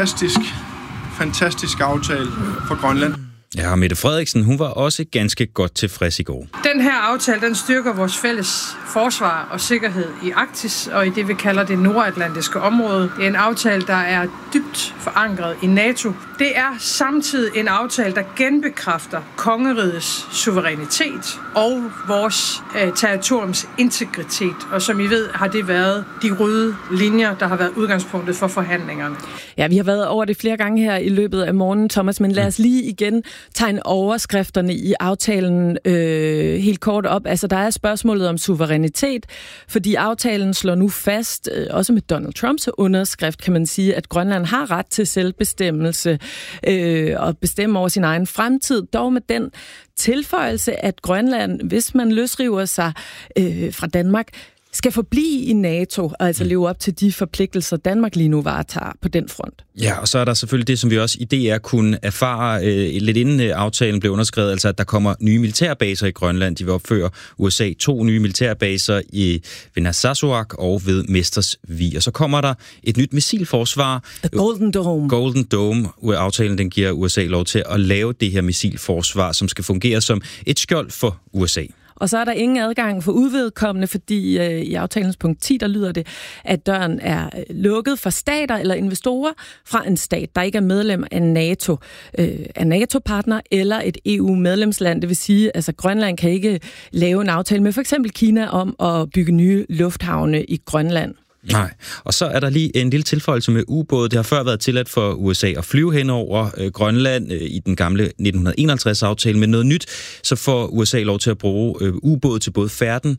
fantastisk aftale for Grønland. Ja, Mette Frederiksen, hun var også ganske godt tilfreds i går. Den her aftale, den styrker vores fælles forsvar og sikkerhed i Arktis og i det, vi kalder det nordatlantiske område. Det er en aftale, der er dybt forankret i NATO. Det er samtidig en aftale, der genbekræfter kongerigets suverænitet og vores territoriums integritet. Og som I ved, har det været de røde linjer, der har været udgangspunktet for forhandlingerne. Ja, vi har været over det flere gange her i løbet af morgenen, Thomas, men lad os lige igen tegne overskrifterne i aftalen helt kort op. Altså, der er spørgsmålet om suverænitet, fordi aftalen slår nu fast, også med Donald Trumps underskrift, kan man sige, at Grønland har ret til selvbestemmelse og bestemme over sin egen fremtid, dog med den tilføjelse, at Grønland, hvis man løsriver sig fra Danmark, skal forblive i NATO, og altså leve op til de forpligtelser, Danmark lige nu varetager på den front. Ja, og så er der selvfølgelig det, som vi også i DR kunne erfare lidt inden aftalen blev underskrevet, altså at der kommer nye militærbaser i Grønland. De vil opføre USA 2 nye militærbaser ved Narsarsuaq og ved Mestersvig. Og så kommer der et nyt missilforsvar. The Golden Dome. Golden Dome. Aftalen den giver USA lov til at lave det her missilforsvar, som skal fungere som et skjold for USA. Og så er der ingen adgang for uvedkommende, fordi i aftalens punkt 10, der lyder det, at døren er lukket for stater eller investorer fra en stat, der ikke er medlem af NATO, er NATO-partner eller et EU-medlemsland. Det vil sige, at altså, Grønland kan ikke lave en aftale med for eksempel Kina om at bygge nye lufthavne i Grønland. Nej, og så er der lige en lille tilføjelse med ubåde. Det har før været tilladt for USA at flyve hen over Grønland i den gamle 1951-aftale, men noget nyt, så får USA lov til at bruge ubåde til både færden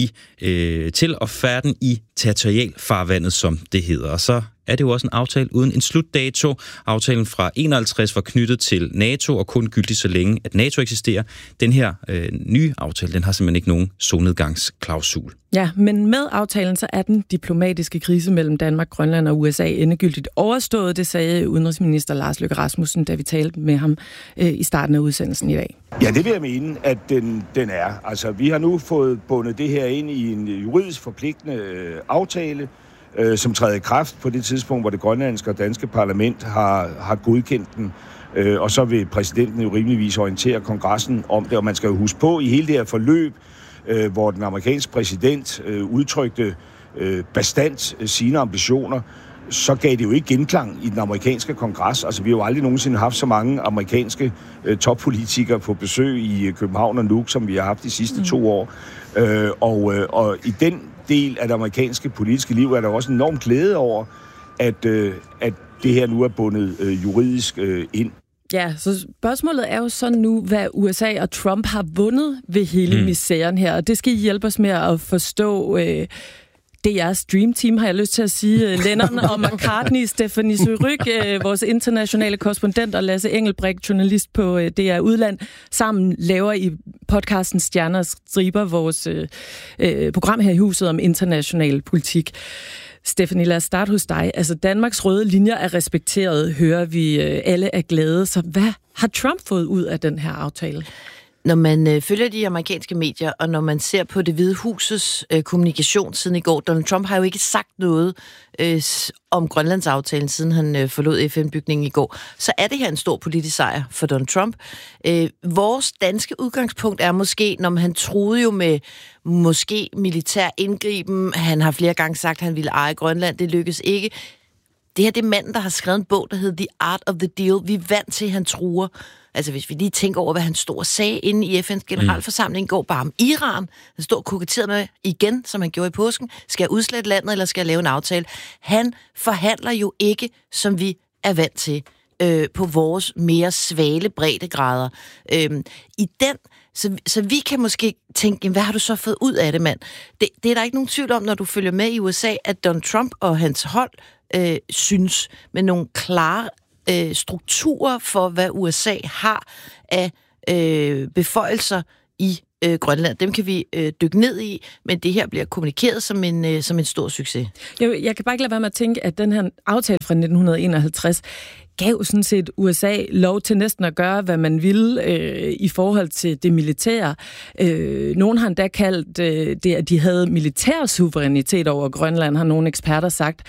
i territorialfarvandet, som det hedder. Og så er det jo også en aftale uden en slutdato. Aftalen fra 51 var knyttet til NATO og kun gyldig så længe, at NATO eksisterer. Den her nye aftale, den har simpelthen ikke nogen solnedgangsklausul. Ja, men med aftalen så er den diplomatiske krise mellem Danmark, Grønland og USA endegyldigt overstået. Det sagde udenrigsminister Lars Løkke Rasmussen, da vi talte med ham i starten af udsendelsen i dag. Ja, det vil jeg mene, at den er. Altså, vi har nu fået bundet det her ind i en juridisk forpligtende aftale, som træder i kraft på det tidspunkt, hvor det grønlandske og danske parlament har godkendt den. Og så vil præsidenten jo rimeligvis orientere kongressen om det, og man skal jo huske på i hele det her forløb, hvor den amerikanske præsident udtrykte bastant sine ambitioner, så gav det jo ikke genklang i den amerikanske kongres. Altså, vi har jo aldrig nogensinde haft så mange amerikanske toppolitikere på besøg i København og Nuuk, som vi har haft de sidste 2 år. Og i den del af det amerikanske politiske liv er der også enorm glæde over, at det her nu er bundet juridisk ind. Ja, så spørgsmålet er jo så nu, hvad USA og Trump har vundet ved hele misæren her, og det skal I hjælpe os med at forstå. DR's Dream Team, har jeg lyst til at sige. Lennon og McCartney, Stephanie Surrugue, vores internationale korrespondent, og Lasse Engelbrecht, journalist på DR Udland, sammen laver i podcasten Stjerner Striber vores program her i huset om international politik. Stephanie, lad os starte hos dig. Altså, Danmarks røde linjer er respekteret, hører vi alle er glade. Så hvad har Trump fået ud af den her aftale? Når man følger de amerikanske medier, og når man ser på Det Hvide Husets kommunikation siden i går, Donald Trump har jo ikke sagt noget om Grønlandsaftalen, siden han forlod FN-bygningen i går, så er det her en stor politisk sejr for Donald Trump. Vores danske udgangspunkt er måske, når han troede jo med måske militær indgriben, han har flere gange sagt, at han ville eje Grønland, det lykkes ikke. det her det er manden, der har skrevet en bog, der hedder The Art of the Deal. Vi er vant til, at han truer. Altså, hvis vi lige tænker over, hvad han stod og sagde inde i FN's generalforsamling går bare om Iran. Han stod og koketterede med igen, som han gjorde i påsken. Skal jeg udslette landet, eller skal jeg lave en aftale? Han forhandler jo ikke, som vi er vant til, på vores mere svale breddegrader. I den, så vi kan måske tænke, hvad har du så fået ud af det, mand? Det er der ikke nogen tvivl om, når du følger med i USA, at Donald Trump og hans hold synes med nogle klare strukturer for, hvad USA har af beføjelser i Grønland. Dem kan vi dykke ned i, men det her bliver kommunikeret som en stor succes. Jeg kan bare ikke lade være med at tænke, at den her aftale fra 1951 gav sådan set USA lov til næsten at gøre, hvad man ville i forhold til det militære. Nogen har endda kaldt det, at de havde militær suverænitet over Grønland, har nogle eksperter sagt.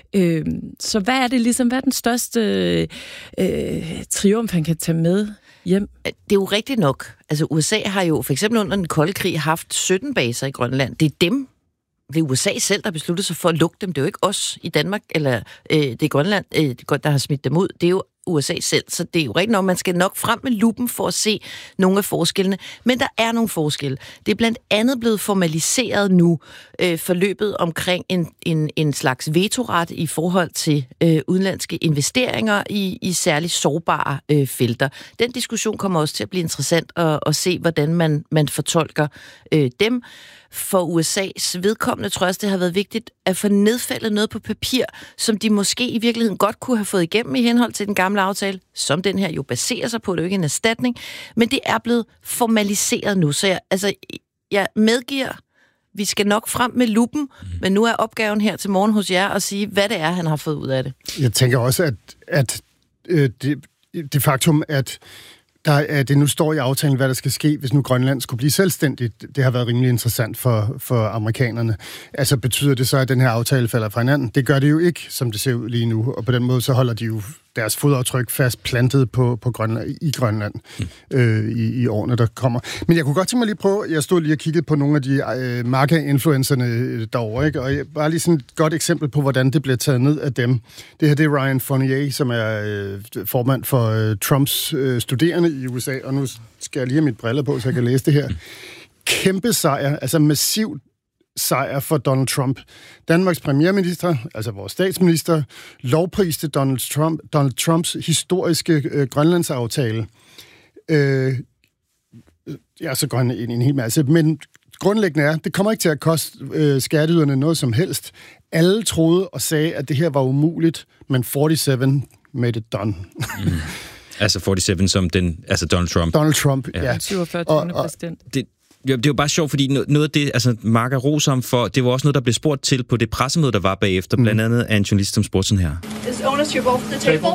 Så hvad er det ligesom, hvad er den største triumf, han kan tage med hjem? Det er jo rigtigt nok. Altså USA har jo for eksempel under den kolde krig haft 17 baser i Grønland. Det er dem. Det er USA selv, der besluttede sig for at lukke dem. Det er jo ikke os i Danmark, eller det er Grønland, der har smidt dem ud. Det er jo USA selv, så det er jo rigtigt nok, man skal nok frem med luppen for at se nogle af forskellene. Men der er nogle forskelle. Det er blandt andet blevet formaliseret nu, forløbet omkring en slags vetoret i forhold til udenlandske investeringer i særligt sårbare felter. Den diskussion kommer også til at blive interessant at se, hvordan man fortolker dem. For USA's vedkommende tror jeg også, det har været vigtigt at få nedfældet noget på papir, som de måske i virkeligheden godt kunne have fået igennem i henhold til den gamle aftale, som den her jo baserer sig på. Det er jo ikke en erstatning, men det er blevet formaliseret nu. Så jeg medgiver, vi skal nok frem med luppen, men nu er opgaven her til morgen hos jer at sige, hvad det er, han har fået ud af det. Jeg tænker også, at det faktum, at det nu står i aftalen, hvad der skal ske, hvis nu Grønland skulle blive selvstændigt. Det har været rimelig interessant for amerikanerne. Altså betyder det så, at den her aftale falder fra hinanden? Det gør det jo ikke, som det ser ud lige nu. Og på den måde så holder de jo deres fodaftryk fast plantet på Grønland, i Grønland i årene, der kommer. Men jeg kunne godt tænke mig lige prøve, jeg stod lige og kiggede på nogle af de MAGA-influencerne derovre, ikke? Og bare lige sådan et godt eksempel på, hvordan det bliver taget ned af dem. Det her, det er Ryan Fournier, som er formand for Trumps studerende i USA, og nu skal jeg lige have mit briller på, så jeg kan læse det her. Kæmpe sejr, altså massiv sejr for Donald Trump. Danmarks premierminister, altså vores statsminister, lovpriste Donald Trumps historiske Grønlandsaftale. Så går han ind i en hel masse. Men grundlæggende er, det kommer ikke til at koste skatteyderne noget som helst. Alle troede og sagde, at det her var umuligt, men 47 made it done. Altså 47 som Donald Trump. Donald Trump, ja. 47. præsident. Det er jo bare sjovt, fordi noget af det, altså Mark er rosom for, det var også noget, der blev spurgt til på det pressemøde, der var bagefter, blandt andet af en journalist, som spurgte sådan her. Is ownership off the table?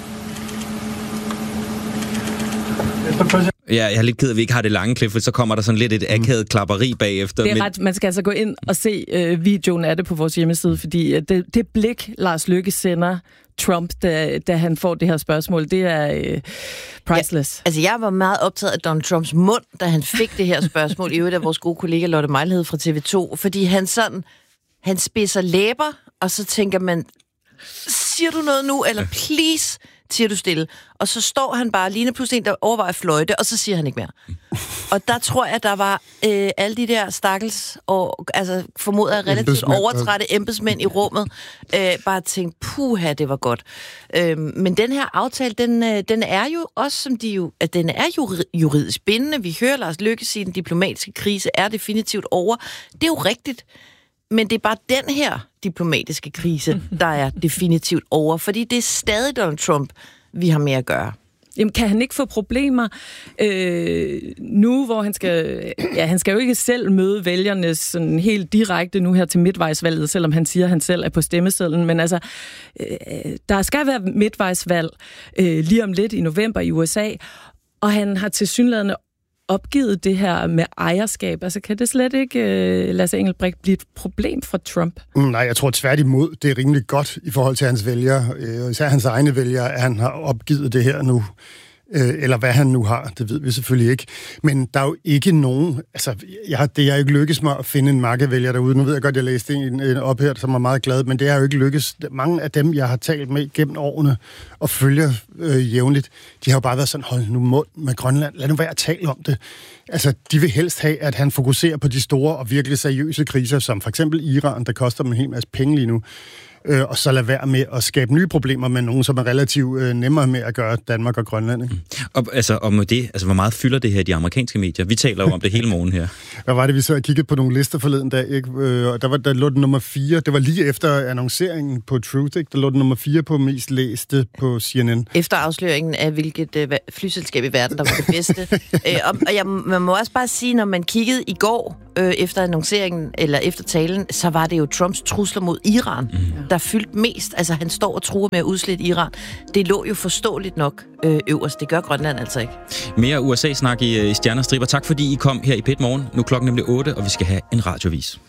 Ja, jeg er lidt ked af, at vi ikke har det lange klip, for så kommer der sådan lidt et akavet klapperi bagefter. Det er ret, man skal altså gå ind og se videoen af det på vores hjemmeside, fordi det blik, Lars Løkke sender Trump, da han får det her spørgsmål, det er priceless. Ja, altså, jeg var meget optaget af Donald Trumps mund, da han fik det her spørgsmål, i øvrigt af vores gode kollega Lotte Mejlhed fra TV2, fordi han spidser læber, og så tænker man, siger du noget nu, eller please, siger du stille. Og så står han bare, lige pludselig en, der overvejer fløjte, og så siger han ikke mere. Og der tror jeg, der var alle de der stakkels, og altså formodet af relativt overtrætte embedsmænd i rummet, bare tænkte, puha, det var godt. Men den her aftale, den er jo også, som at den er jo juridisk bindende. Vi hører Lars Løkke sige, den diplomatiske krise er definitivt over. Det er jo rigtigt. Men det er bare den her diplomatiske krise, der er definitivt over, fordi det er stadig Donald Trump, vi har med at gøre. Jamen, kan han ikke få problemer nu, hvor han skal jo ikke selv møde vælgerne sådan helt direkte nu her til midtvejsvalget, selvom han siger, at han selv er på stemmesedlen, men altså, der skal være midtvejsvalg lige om lidt i november i USA, og han har tilsyneladende opgivet det her med ejerskab. Altså, kan det slet ikke, Lasse Engelbrecht, blive et problem for Trump? Nej, jeg tror tværtimod, det er rimelig godt i forhold til hans vælgere, især hans egne vælgere, at han har opgivet det her nu. Eller hvad han nu har, det ved vi selvfølgelig ikke. Men der er jo ikke nogen... Altså, det er jo ikke lykkes mig at finde en makkevælger derude. Nu ved jeg godt, jeg læste en op her, som er meget glad, men det er jo ikke lykkes. Mange af dem, jeg har talt med gennem årene og følger jævnligt, de har jo bare været sådan, hold nu mund med Grønland. Lad nu være at tale om det. Altså, de vil helst have, at han fokuserer på de store og virkelig seriøse kriser, som for eksempel Iran, der koster dem en hel masse penge lige nu. Og så lade være med at skabe nye problemer med nogen, som er relativt nemmere med at gøre Danmark og Grønland. Ikke? Og med det, hvor meget fylder det her de amerikanske medier? Vi taler jo om det hele morgen her. Hvad var det, vi så har kigget på nogle lister forleden dag, ikke? Og der lå den nummer 4. Det var lige efter annonceringen på Truth, ikke? Der lå den nummer 4 på mest læste på CNN. Efter afsløringen af, hvilket flyselskab i verden, der var det bedste. Man må også bare sige, når man kiggede i går efter annonceringen, eller efter talen, så var det jo Trumps trusler mod Iran, der fyldte mest. Altså, han står og truer med at udslætte Iran. Det lå jo forståeligt nok øverst. Det gør Grønland altså ikke. Mere USA-snak i Stjerner Striber. Tak fordi I kom her i Pet Morgen. Nu er klokken nemlig 8, og vi skal have en radiovis.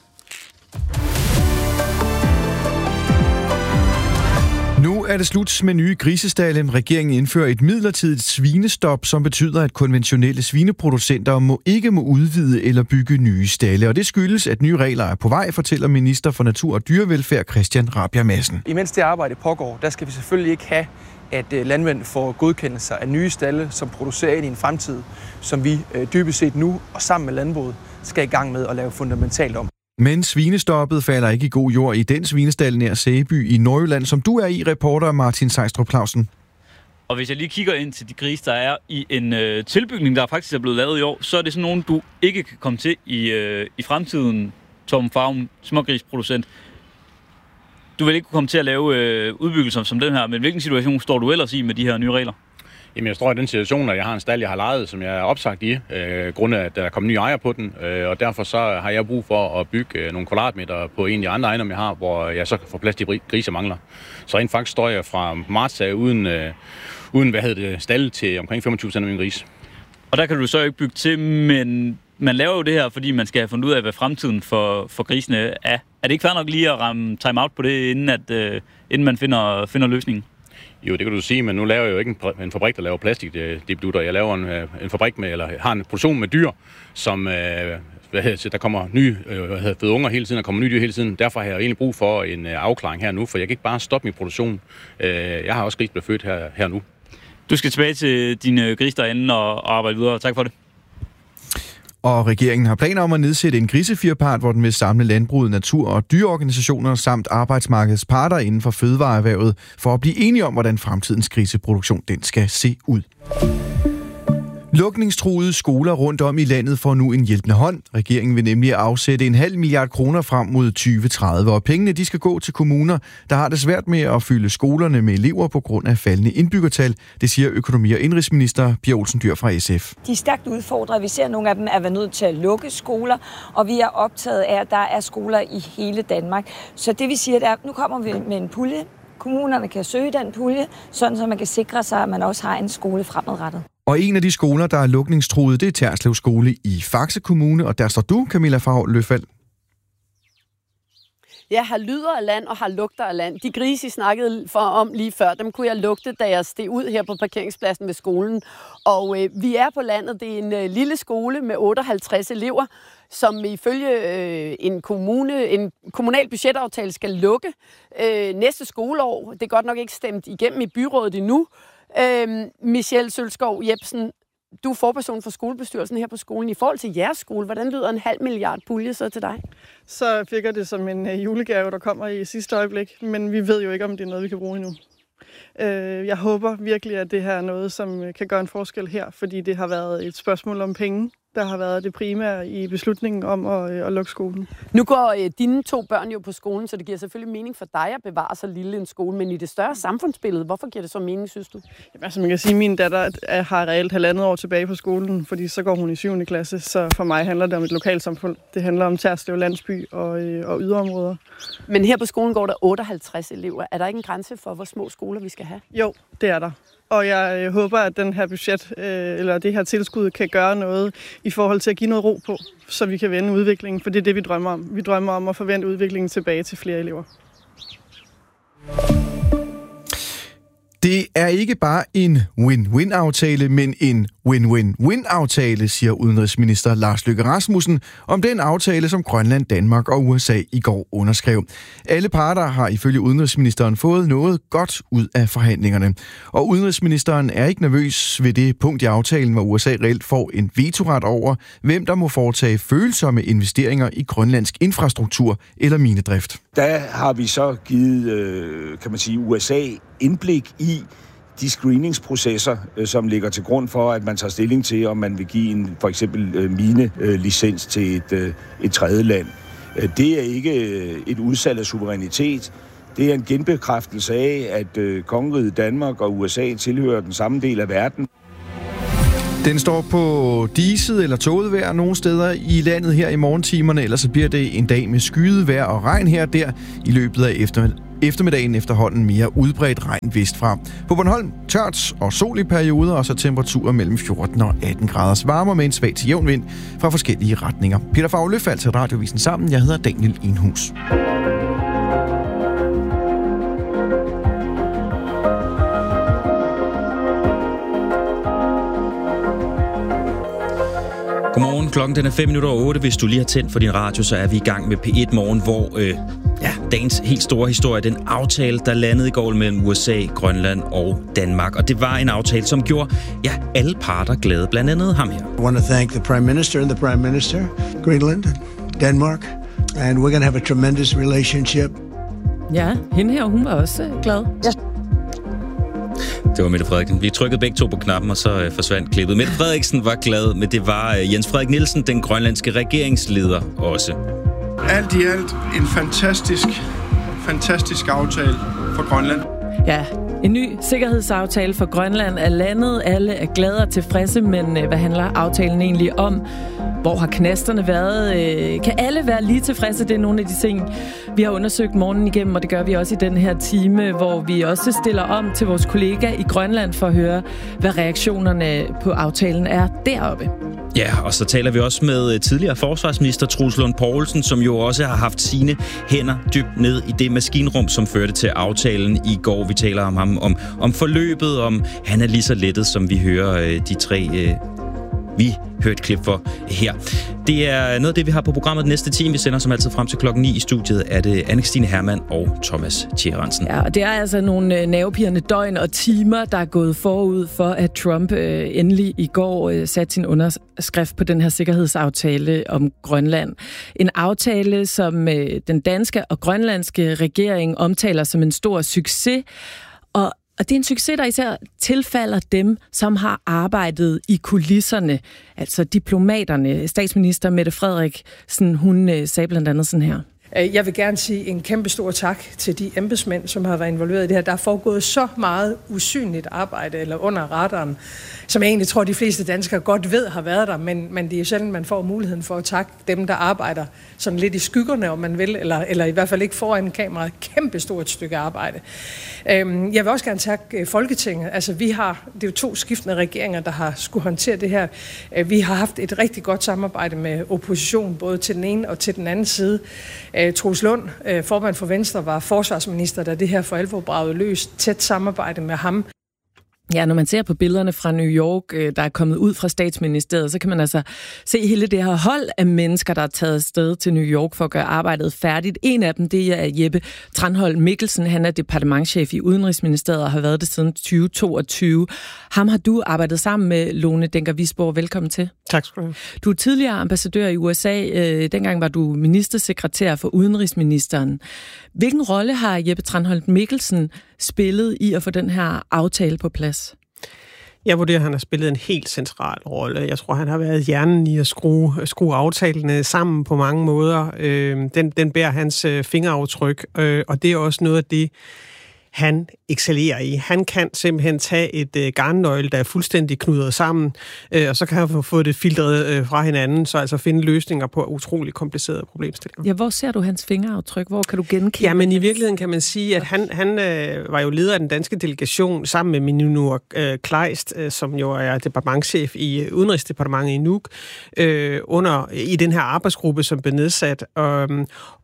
Nu er det slut med nye grisestalde. Regeringen indfører et midlertidigt svinestop, som betyder, at konventionelle svineproducenter ikke må udvide eller bygge nye stalde. Og det skyldes, at nye regler er på vej, fortæller minister for Natur og Dyrevelfærd Christian Rabjerg Madsen. Imens det arbejde pågår, der skal vi selvfølgelig ikke have, at landmænd får godkendelser af nye stalde, som producerer ind i en fremtid, som vi dybest set nu og sammen med landbruget skal i gang med at lave fundamentalt om. Men svinestoppet falder ikke i god jord i den svinestald nær Sæby i Nordjylland, som du er i, reporter Martin Sejstrup Clausen. Og hvis jeg lige kigger ind til de grise, der er i en tilbygning, der faktisk er blevet lavet i år, så er det sådan nogen, du ikke kan komme til i fremtiden, Tom Farm, smågrisproducent. Du vil ikke kunne komme til at lave udbyggelser som den her, men hvilken situation står du ellers i med de her nye regler? Jamen, jeg står i den situation, at jeg har en stald, jeg har lejet, som jeg er opsagt i, grundet af, at der er kommet nye ejere på den, og derfor så har jeg brug for at bygge nogle kvadratmeter på en af de andre ejendomme, jeg har, hvor jeg så kan få plads til grise mangler. Så rent faktisk står jeg fra marts af uden stalde til omkring 25% af min gris. Og der kan du så ikke bygge til, men man laver jo det her, fordi man skal have fundet ud af, hvad fremtiden for grisene er. Er det ikke fair nok lige at ramme time-out på det, inden man finder løsningen? Jo, det kan du sige, men nu laver jeg jo ikke en fabrik, der laver plastikdibdutter. Jeg laver en fabrik med, eller har en produktion med dyr, som der kommer nye fede unger hele tiden, og kommer nye dyr hele tiden. Derfor har jeg egentlig brug for en afklaring her nu, for jeg kan ikke bare stoppe min produktion. Jeg har også gris blevet født her nu. Du skal tilbage til dine gris derinde og arbejde videre. Tak for det. Og regeringen har planer om at nedsætte en grisefirpart, hvor den vil samle landbruget, natur- og dyreorganisationer samt arbejdsmarkedets parter inden for fødevareerhvervet for at blive enige om, hvordan fremtidens griseproduktion den skal se ud. Lukningstruede skoler rundt om i landet får nu en hjælpende hånd. Regeringen vil nemlig afsætte 0,5 milliard kroner frem mod 2030, og pengene de skal gå til kommuner, der har det svært med at fylde skolerne med elever på grund af faldende indbyggertal. Det siger økonomi- og indrigsminister Pia Olsen Dyhr fra SF. De er stærkt udfordrede. Vi ser, at nogle af dem er nødt til at lukke skoler, og vi er optaget af, at der er skoler i hele Danmark. Så det vi siger, er, at nu kommer vi med en pulje. Kommunerne kan søge den pulje, sådan så man kan sikre sig, at man også har en skole fremadrettet. Og en af de skoler, der er lukningstruede, det er Terslev Skole i Faxe Kommune, og der står du, Camilla Farhav-Løfald. Jeg har lyder af land og har lugter af land. De grise, I snakkede om lige før, dem kunne jeg lugte, da jeg steg ud her på parkeringspladsen ved skolen. Og vi er på landet. Det er en lille skole med 58 elever, som ifølge en kommunal budgetaftale skal lukke næste skoleår. Det er godt nok ikke stemt igennem i byrådet endnu. Michelle Sølskov Jebsen, du er forperson for skolebestyrelsen her på skolen. I forhold til jeres skole, hvordan lyder 0,5 milliard pulje så til dig? Så virker det som en julegave, der kommer i sidste øjeblik, men vi ved jo ikke, om det er noget, vi kan bruge endnu. Jeg håber virkelig, at det her er noget, som kan gøre en forskel her, fordi det har været et spørgsmål om penge, der har været det primære i beslutningen om at lukke skolen. Nu går dine 2 børn jo på skolen, så det giver selvfølgelig mening for dig at bevare så lille en skole, men i det større samfundsbillede, hvorfor giver det så mening, synes du? Jamen, altså man kan sige, at min datter har reelt 1,5 år tilbage på skolen, fordi så går hun i 7. klasse, så for mig handler det om et lokalsamfund. Det handler om Terslev landsby og yderområder. Men her på skolen går der 58 elever. Er der ikke en grænse for, hvor små skoler vi skal have? Jo, det er der. Og jeg håber, at den her budget, eller det her tilskud kan gøre noget i forhold til at give noget ro på, så vi kan vende udviklingen, for det er det, vi drømmer om. Vi drømmer om at forvente udviklingen tilbage til flere elever. Det er ikke bare en win-win-aftale, men en win-win-win-aftale, siger udenrigsminister Lars Løkke Rasmussen om den aftale, som Grønland, Danmark og USA i går underskrev. Alle parter har ifølge udenrigsministeren fået noget godt ud af forhandlingerne. Og udenrigsministeren er ikke nervøs ved det punkt i aftalen, hvor USA reelt får en vetoret over, hvem der må foretage følsomme investeringer i grønlandsk infrastruktur eller minedrift. Der har vi så givet, kan man sige, USA indblik i de screeningsprocesser, som ligger til grund for, at man tager stilling til, om man vil give for eksempel minelicens til et tredje land. Det er ikke et udsalg af suverænitet. Det er en genbekræftelse af, at kongeriget Danmark og USA tilhører den samme del af verden. Den står på diset eller tåget vejr nogle steder i landet her i morgentimerne, ellers så bliver det en dag med skyet vejr og regn her og der i løbet af eftermiddagen efterhånden mere udbredt regn vestfra. På Bornholm tørt og sol i perioder, og så temperaturer mellem 14 og 18 graders varme med en svag til jævn vind fra forskellige retninger. Peter Favre Løfald til Radiovisen Sammen. Jeg hedder Daniel Enhus. Godmorgen, klokken den er 5:08. Hvis du lige har tændt for din radio, så er vi i gang med P1 Morgen, hvor dagens helt store historie, den aftale, der landede i går mellem USA, Grønland og Danmark. Og det var en aftale, som gjorde alle parter glade, blandt andet ham her. I want to thank the Prime Minister and the Prime Minister, Greenland, Denmark, and we're going to have a tremendous relationship. Ja, hende her, hun var også glad. Ja. Det var Mette Frederiksen. Vi trykkede begge to på knappen, og så forsvandt klippet. Mette Frederiksen var glad, men det var Jens Frederik Nielsen, den grønlandske regeringsleder, også. Alt i alt en fantastisk aftale for Grønland. Ja, en ny sikkerhedsaftale for Grønland er landet. Alle er glade og tilfredse, men hvad handler aftalen egentlig om? Hvor har knasterne været? Kan alle være lige tilfredse? Det er nogle af de ting, vi har undersøgt morgenen igennem, og det gør vi også i den her time, hvor vi også stiller om til vores kollega i Grønland for at høre, hvad reaktionerne på aftalen er deroppe. Ja, og så taler vi også med tidligere forsvarsminister Troels Lund Poulsen, som jo også har haft sine hænder dybt ned i det maskinrum, som førte til aftalen i går. Vi taler om ham, om forløbet, om han er lige så lettet, som vi hører de tre vi hører et klip for her. Det er noget af det, vi har på programmet den næste time. Vi sender som altid frem til klokken 9 i studiet. Er det Anne-Kristine Hermann og Thomas Tjerensen. Ja, og det er altså nogle nervepirrende døgn og timer, der er gået forud for, at Trump endelig i går satte sin underskrift på den her sikkerhedsaftale om Grønland. En aftale, som den danske og grønlandske regering omtaler som en stor succes. Og det er en succes, der især tilfalder dem, som har arbejdet i kulisserne, altså diplomaterne. Statsminister Mette Frederiksen, hun sagde blandt andet sådan her. Jeg vil gerne sige en kæmpe stor tak til de embedsmænd, som har været involveret i det her. Der er foregået så meget usynligt arbejde eller under radaren, som jeg egentlig tror, de fleste danskere godt ved har været der, men det er jo sjældent, man får muligheden for at takke dem, der arbejder sådan lidt i skyggerne, om man vil, eller i hvert fald ikke foran kameraet. Kæmpe stort stykke arbejde. Jeg vil også gerne takke Folketinget. Altså, det er jo 2 skiftende regeringer, der har skulle håndtere det her. Vi har haft et rigtig godt samarbejde med opposition, både til den ene og til den anden side. Troels Lund, formand for Venstre, var forsvarsminister, da det her for alvor bragede løs. Tæt samarbejde med ham. Ja, når man ser på billederne fra New York, der er kommet ud fra statsministeriet, så kan man altså se hele det her hold af mennesker, der er taget afsted til New York for at gøre arbejdet færdigt. En af dem, det er Jeppe Tranholm Mikkelsen. Han er departementschef i Udenrigsministeriet og har været det siden 2022. Ham har du arbejdet sammen med, Lone Dencker-Wisborg. Velkommen til. Tak skal du have. Du er tidligere ambassadør i USA. Dengang var du ministersekretær for udenrigsministeren. Hvilken rolle har Jeppe Tranholm Mikkelsen spillet i at få den her aftale på plads? Jeg vurderer, at han har spillet en helt central rolle. Jeg tror, han har været hjernen i at skrue aftalen sammen på mange måder. Den bærer hans fingeraftryk, og det er også noget af det, han excellerer i. Han kan simpelthen tage et garnnøgle, der er fuldstændig knudret sammen, og så kan han få det filtreret fra hinanden, så altså finde løsninger på utrolig komplicerede problemstillinger. Ja, hvor ser du hans fingeraftryk? Hvor kan du genkende? Ja, men i virkeligheden kan man sige, at han var jo leder af den danske delegation sammen med Minur Kleist, som jo er departementschef i Udenrigsdepartementet i Nuuk, i den her arbejdsgruppe, som blev nedsat.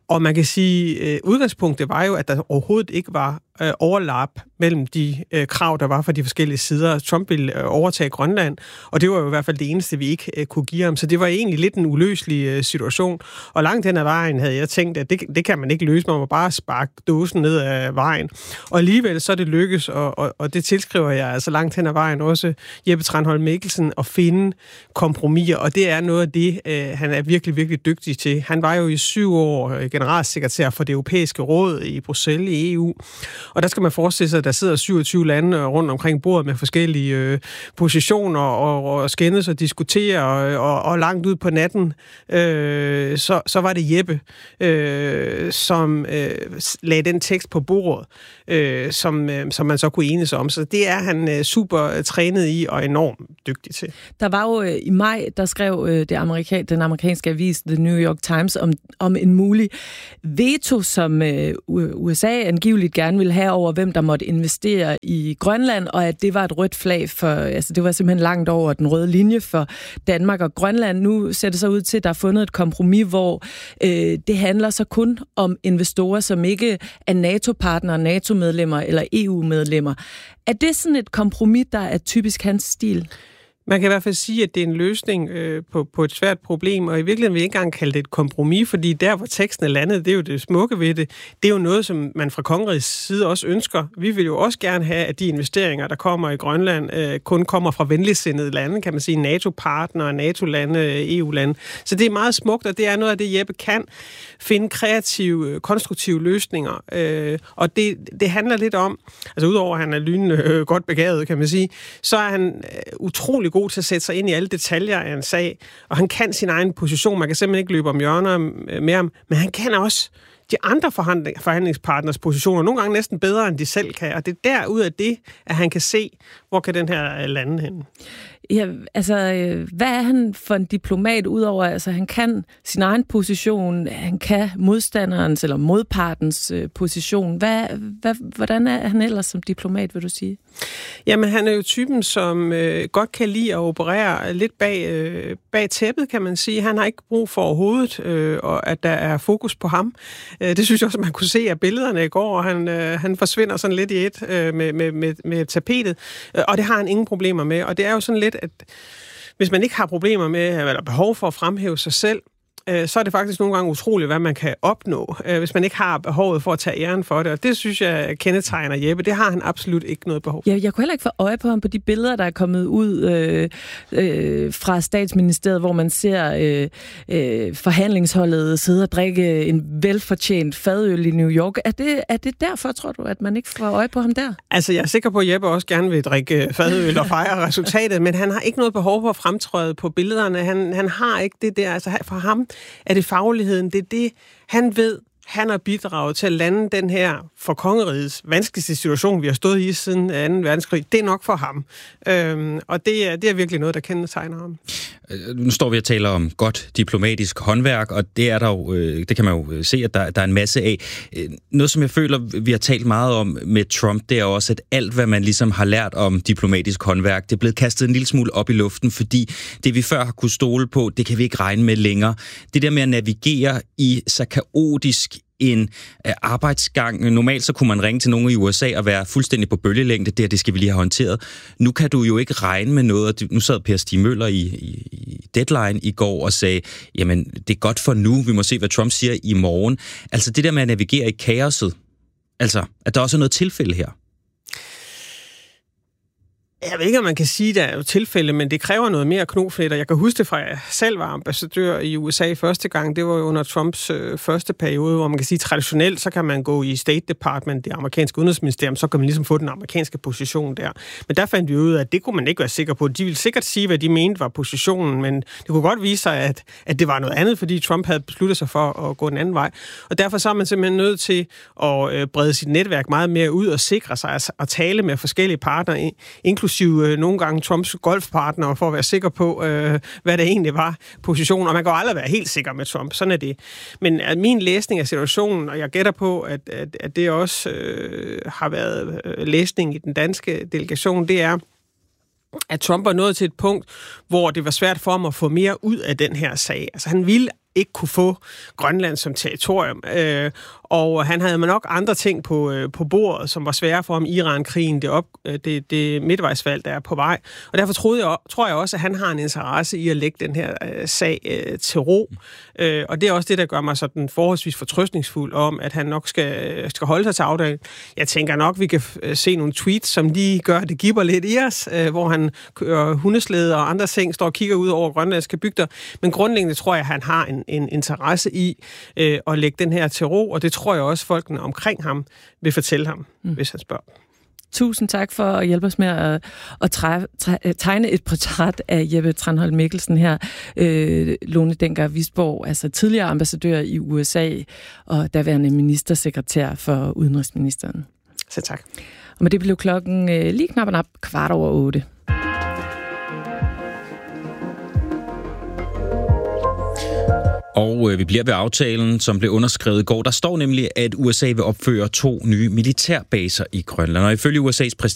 Og man kan sige, udgangspunktet var jo, at der overhovedet ikke var overlap mellem de krav, der var fra de forskellige sider. Trump ville overtage Grønland, og det var jo i hvert fald det eneste, vi ikke kunne give ham. Så det var egentlig lidt en uløselig situation. Og langt hen ad vejen havde jeg tænkt, at det kan man ikke løse. Man må bare sparke dåsen ned ad vejen. Og alligevel så er det lykkes, og det tilskriver jeg altså langt hen ad vejen også Jeppe Tranholm Mikkelsen at finde kompromiser, og det er noget af det, han er virkelig, virkelig dygtig til. Han var jo i 7 år generalsekretær for det europæiske råd i Bruxelles i EU, og der skal man forestille sig, at der sidder 27 lande rundt omkring bordet med forskellige positioner og skændes og diskuterer, og langt ud på natten, så var det Jeppe, som lagde den tekst på bordet, som man så kunne enes om. Så det er han super trænet i og enormt dygtig til. Der var jo i maj, der skrev den amerikanske avis The New York Times om en mulig veto, som USA angiveligt gerne ville have over, hvem der måtte investere i Grønland, og at det var et rødt flag for, altså det var simpelthen langt over den røde linje for Danmark og Grønland. Nu ser det så ud til, at der er fundet et kompromis, hvor det handler så kun om investorer, som ikke er NATO-partnere, NATO-medlemmer eller EU-medlemmer. Er det sådan et kompromis, der er typisk hans stil? Man kan i hvert fald sige, at det er en løsning på et svært problem, og i virkeligheden vil jeg ikke engang kalde det et kompromis, fordi der, hvor teksten er landet, det er jo det smukke ved det. Det er jo noget, som man fra kongerigets side også ønsker. Vi vil jo også gerne have, at de investeringer, der kommer i Grønland, kun kommer fra venligsindede lande, kan man sige, NATO-partnere, NATO-lande, EU-lande. Så det er meget smukt, og det er noget af det, Jeppe kan finde kreative, konstruktive løsninger. Og det handler lidt om, altså udover at han er lynende godt begavet, kan man sige, så er han utrolig god til at sætte sig ind i alle detaljer af en sag, og han kan sin egen position. Man kan simpelthen ikke løbe om hjørner med ham, men han kan også de andre forhandlingspartners positioner, nogle gange næsten bedre, end de selv kan, og det er derud af det, at han kan se, hvor kan den her lande hen. Ja, altså, hvad er han for en diplomat, udover, altså han kan sin egen position, han kan modstanderens eller modpartens position. Hvordan er han ellers som diplomat, vil du sige? Jamen, han er jo typen, som godt kan lide at operere lidt bag tæppet, kan man sige. Han har ikke brug for overhovedet, og at der er fokus på ham. Det synes jeg også, man kunne se af billederne i går, og han forsvinder sådan lidt i et med tapetet, og det har han ingen problemer med. Og det er jo sådan lidt, at hvis man ikke har problemer med, eller behov for at fremhæve sig selv, så er det faktisk nogle gange utroligt, hvad man kan opnå, hvis man ikke har behovet for at tage æren for det. Og det synes jeg kendetegner Jeppe. Det har han absolut ikke noget behov for. Jeg kunne heller ikke få øje på ham på de billeder, der er kommet ud fra statsministeriet, hvor man ser forhandlingsholdet sidde og drikke en velfortjent fadøl i New York. Er det derfor, tror du, at man ikke får øje på ham der? Altså, jeg er sikker på, at Jeppe også gerne vil drikke fadøl og fejre resultatet, men han har ikke noget behov for at fremtræde på billederne. Han har ikke det der. Altså, for ham er det fagligheden, det er det, han ved. Han har bidraget til at lande den her for kongerigets vanskeligste situation, vi har stået i siden 2. verdenskrig. Det er nok for ham. Og det er virkelig noget, der kendetegner ham. Nu står vi og taler om godt diplomatisk håndværk, og det er der jo, det kan man jo se, at der er en masse af. Noget, som jeg føler, vi har talt meget om med Trump, det er også, at alt, hvad man ligesom har lært om diplomatisk håndværk, det er blevet kastet en lille smule op i luften, fordi det, vi før har kunne stole på, det kan vi ikke regne med længere. Det der med at navigere i så kaotisk en arbejdsgang. Normalt så kunne man ringe til nogen i USA og være fuldstændig på bølgelængde. Det skal vi lige have håndteret. Nu kan du jo ikke regne med noget. Nu sad Per Stig Møller i Deadline i går og sagde, jamen det er godt for nu. Vi må se, hvad Trump siger i morgen. Altså det der med at navigere i kaoset. Altså, at der også er noget tilfælde her. Jeg ved ikke, om man kan sige, at der er jo tilfælde, men det kræver noget mere knofedt, og jeg kan huske det fra, at jeg selv var ambassadør i USA første gang. Det var jo under Trumps første periode, hvor man kan sige, traditionelt, så kan man gå i State Department, det amerikanske udenrigsministerium, så kan man ligesom få den amerikanske position der. Men der fandt vi ud af, at det kunne man ikke være sikker på. De ville sikkert sige, hvad de mente var positionen, men det kunne godt vise sig, at det var noget andet, fordi Trump havde besluttet sig for at gå en anden vej. Og derfor så er man simpelthen nødt til at brede sit netværk meget mere ud og sikre sig at tale med forskellige partnere, inklusive nogle gange Trumps golfpartnere, for at være sikker på, hvad det egentlig var positionen. Og man kan jo aldrig være helt sikker med Trump. Sådan er det. Men min læsning af situationen, og jeg gætter på, at det også har været læsning i den danske delegation, det er, at Trump var nået til et punkt, hvor det var svært for ham at få mere ud af den her sag. Altså han ville ikke kunne få Grønland som territorium. Og han havde nok andre ting på bordet, som var svære for ham. Iran-krigen, det midtvejsvalg, der er på vej. Og derfor tror jeg også, at han har en interesse i at lægge den her sag til ro. Og det er også det, der gør mig sådan forholdsvis fortrøstningsfuld om, at han nok skal holde sig til aftalen. Jeg tænker nok, vi kan se nogle tweets, som lige gør, det gibber lidt i os, hvor han kører hundeslæde og andre ting, står og kigger ud over grønlandske bygder. Men grundlæggende tror jeg, at han har en interesse i at lægge den her til ro, og det tror jeg også, folkene omkring ham vil fortælle ham, hvis han spørger. Tusind tak for at hjælpe os med at tegne et portræt af Jeppe Tranholm Mikkelsen her. Lone Dencker Wisborg, altså tidligere ambassadør i USA og daværende ministersekretær for udenrigsministeren. Så tak. Og med det blev klokken lige knap 7:15. Og vi bliver ved aftalen, som blev underskrevet i går. Der står nemlig, at USA vil opføre 2 nye militærbaser i Grønland. Og ifølge USA's præsident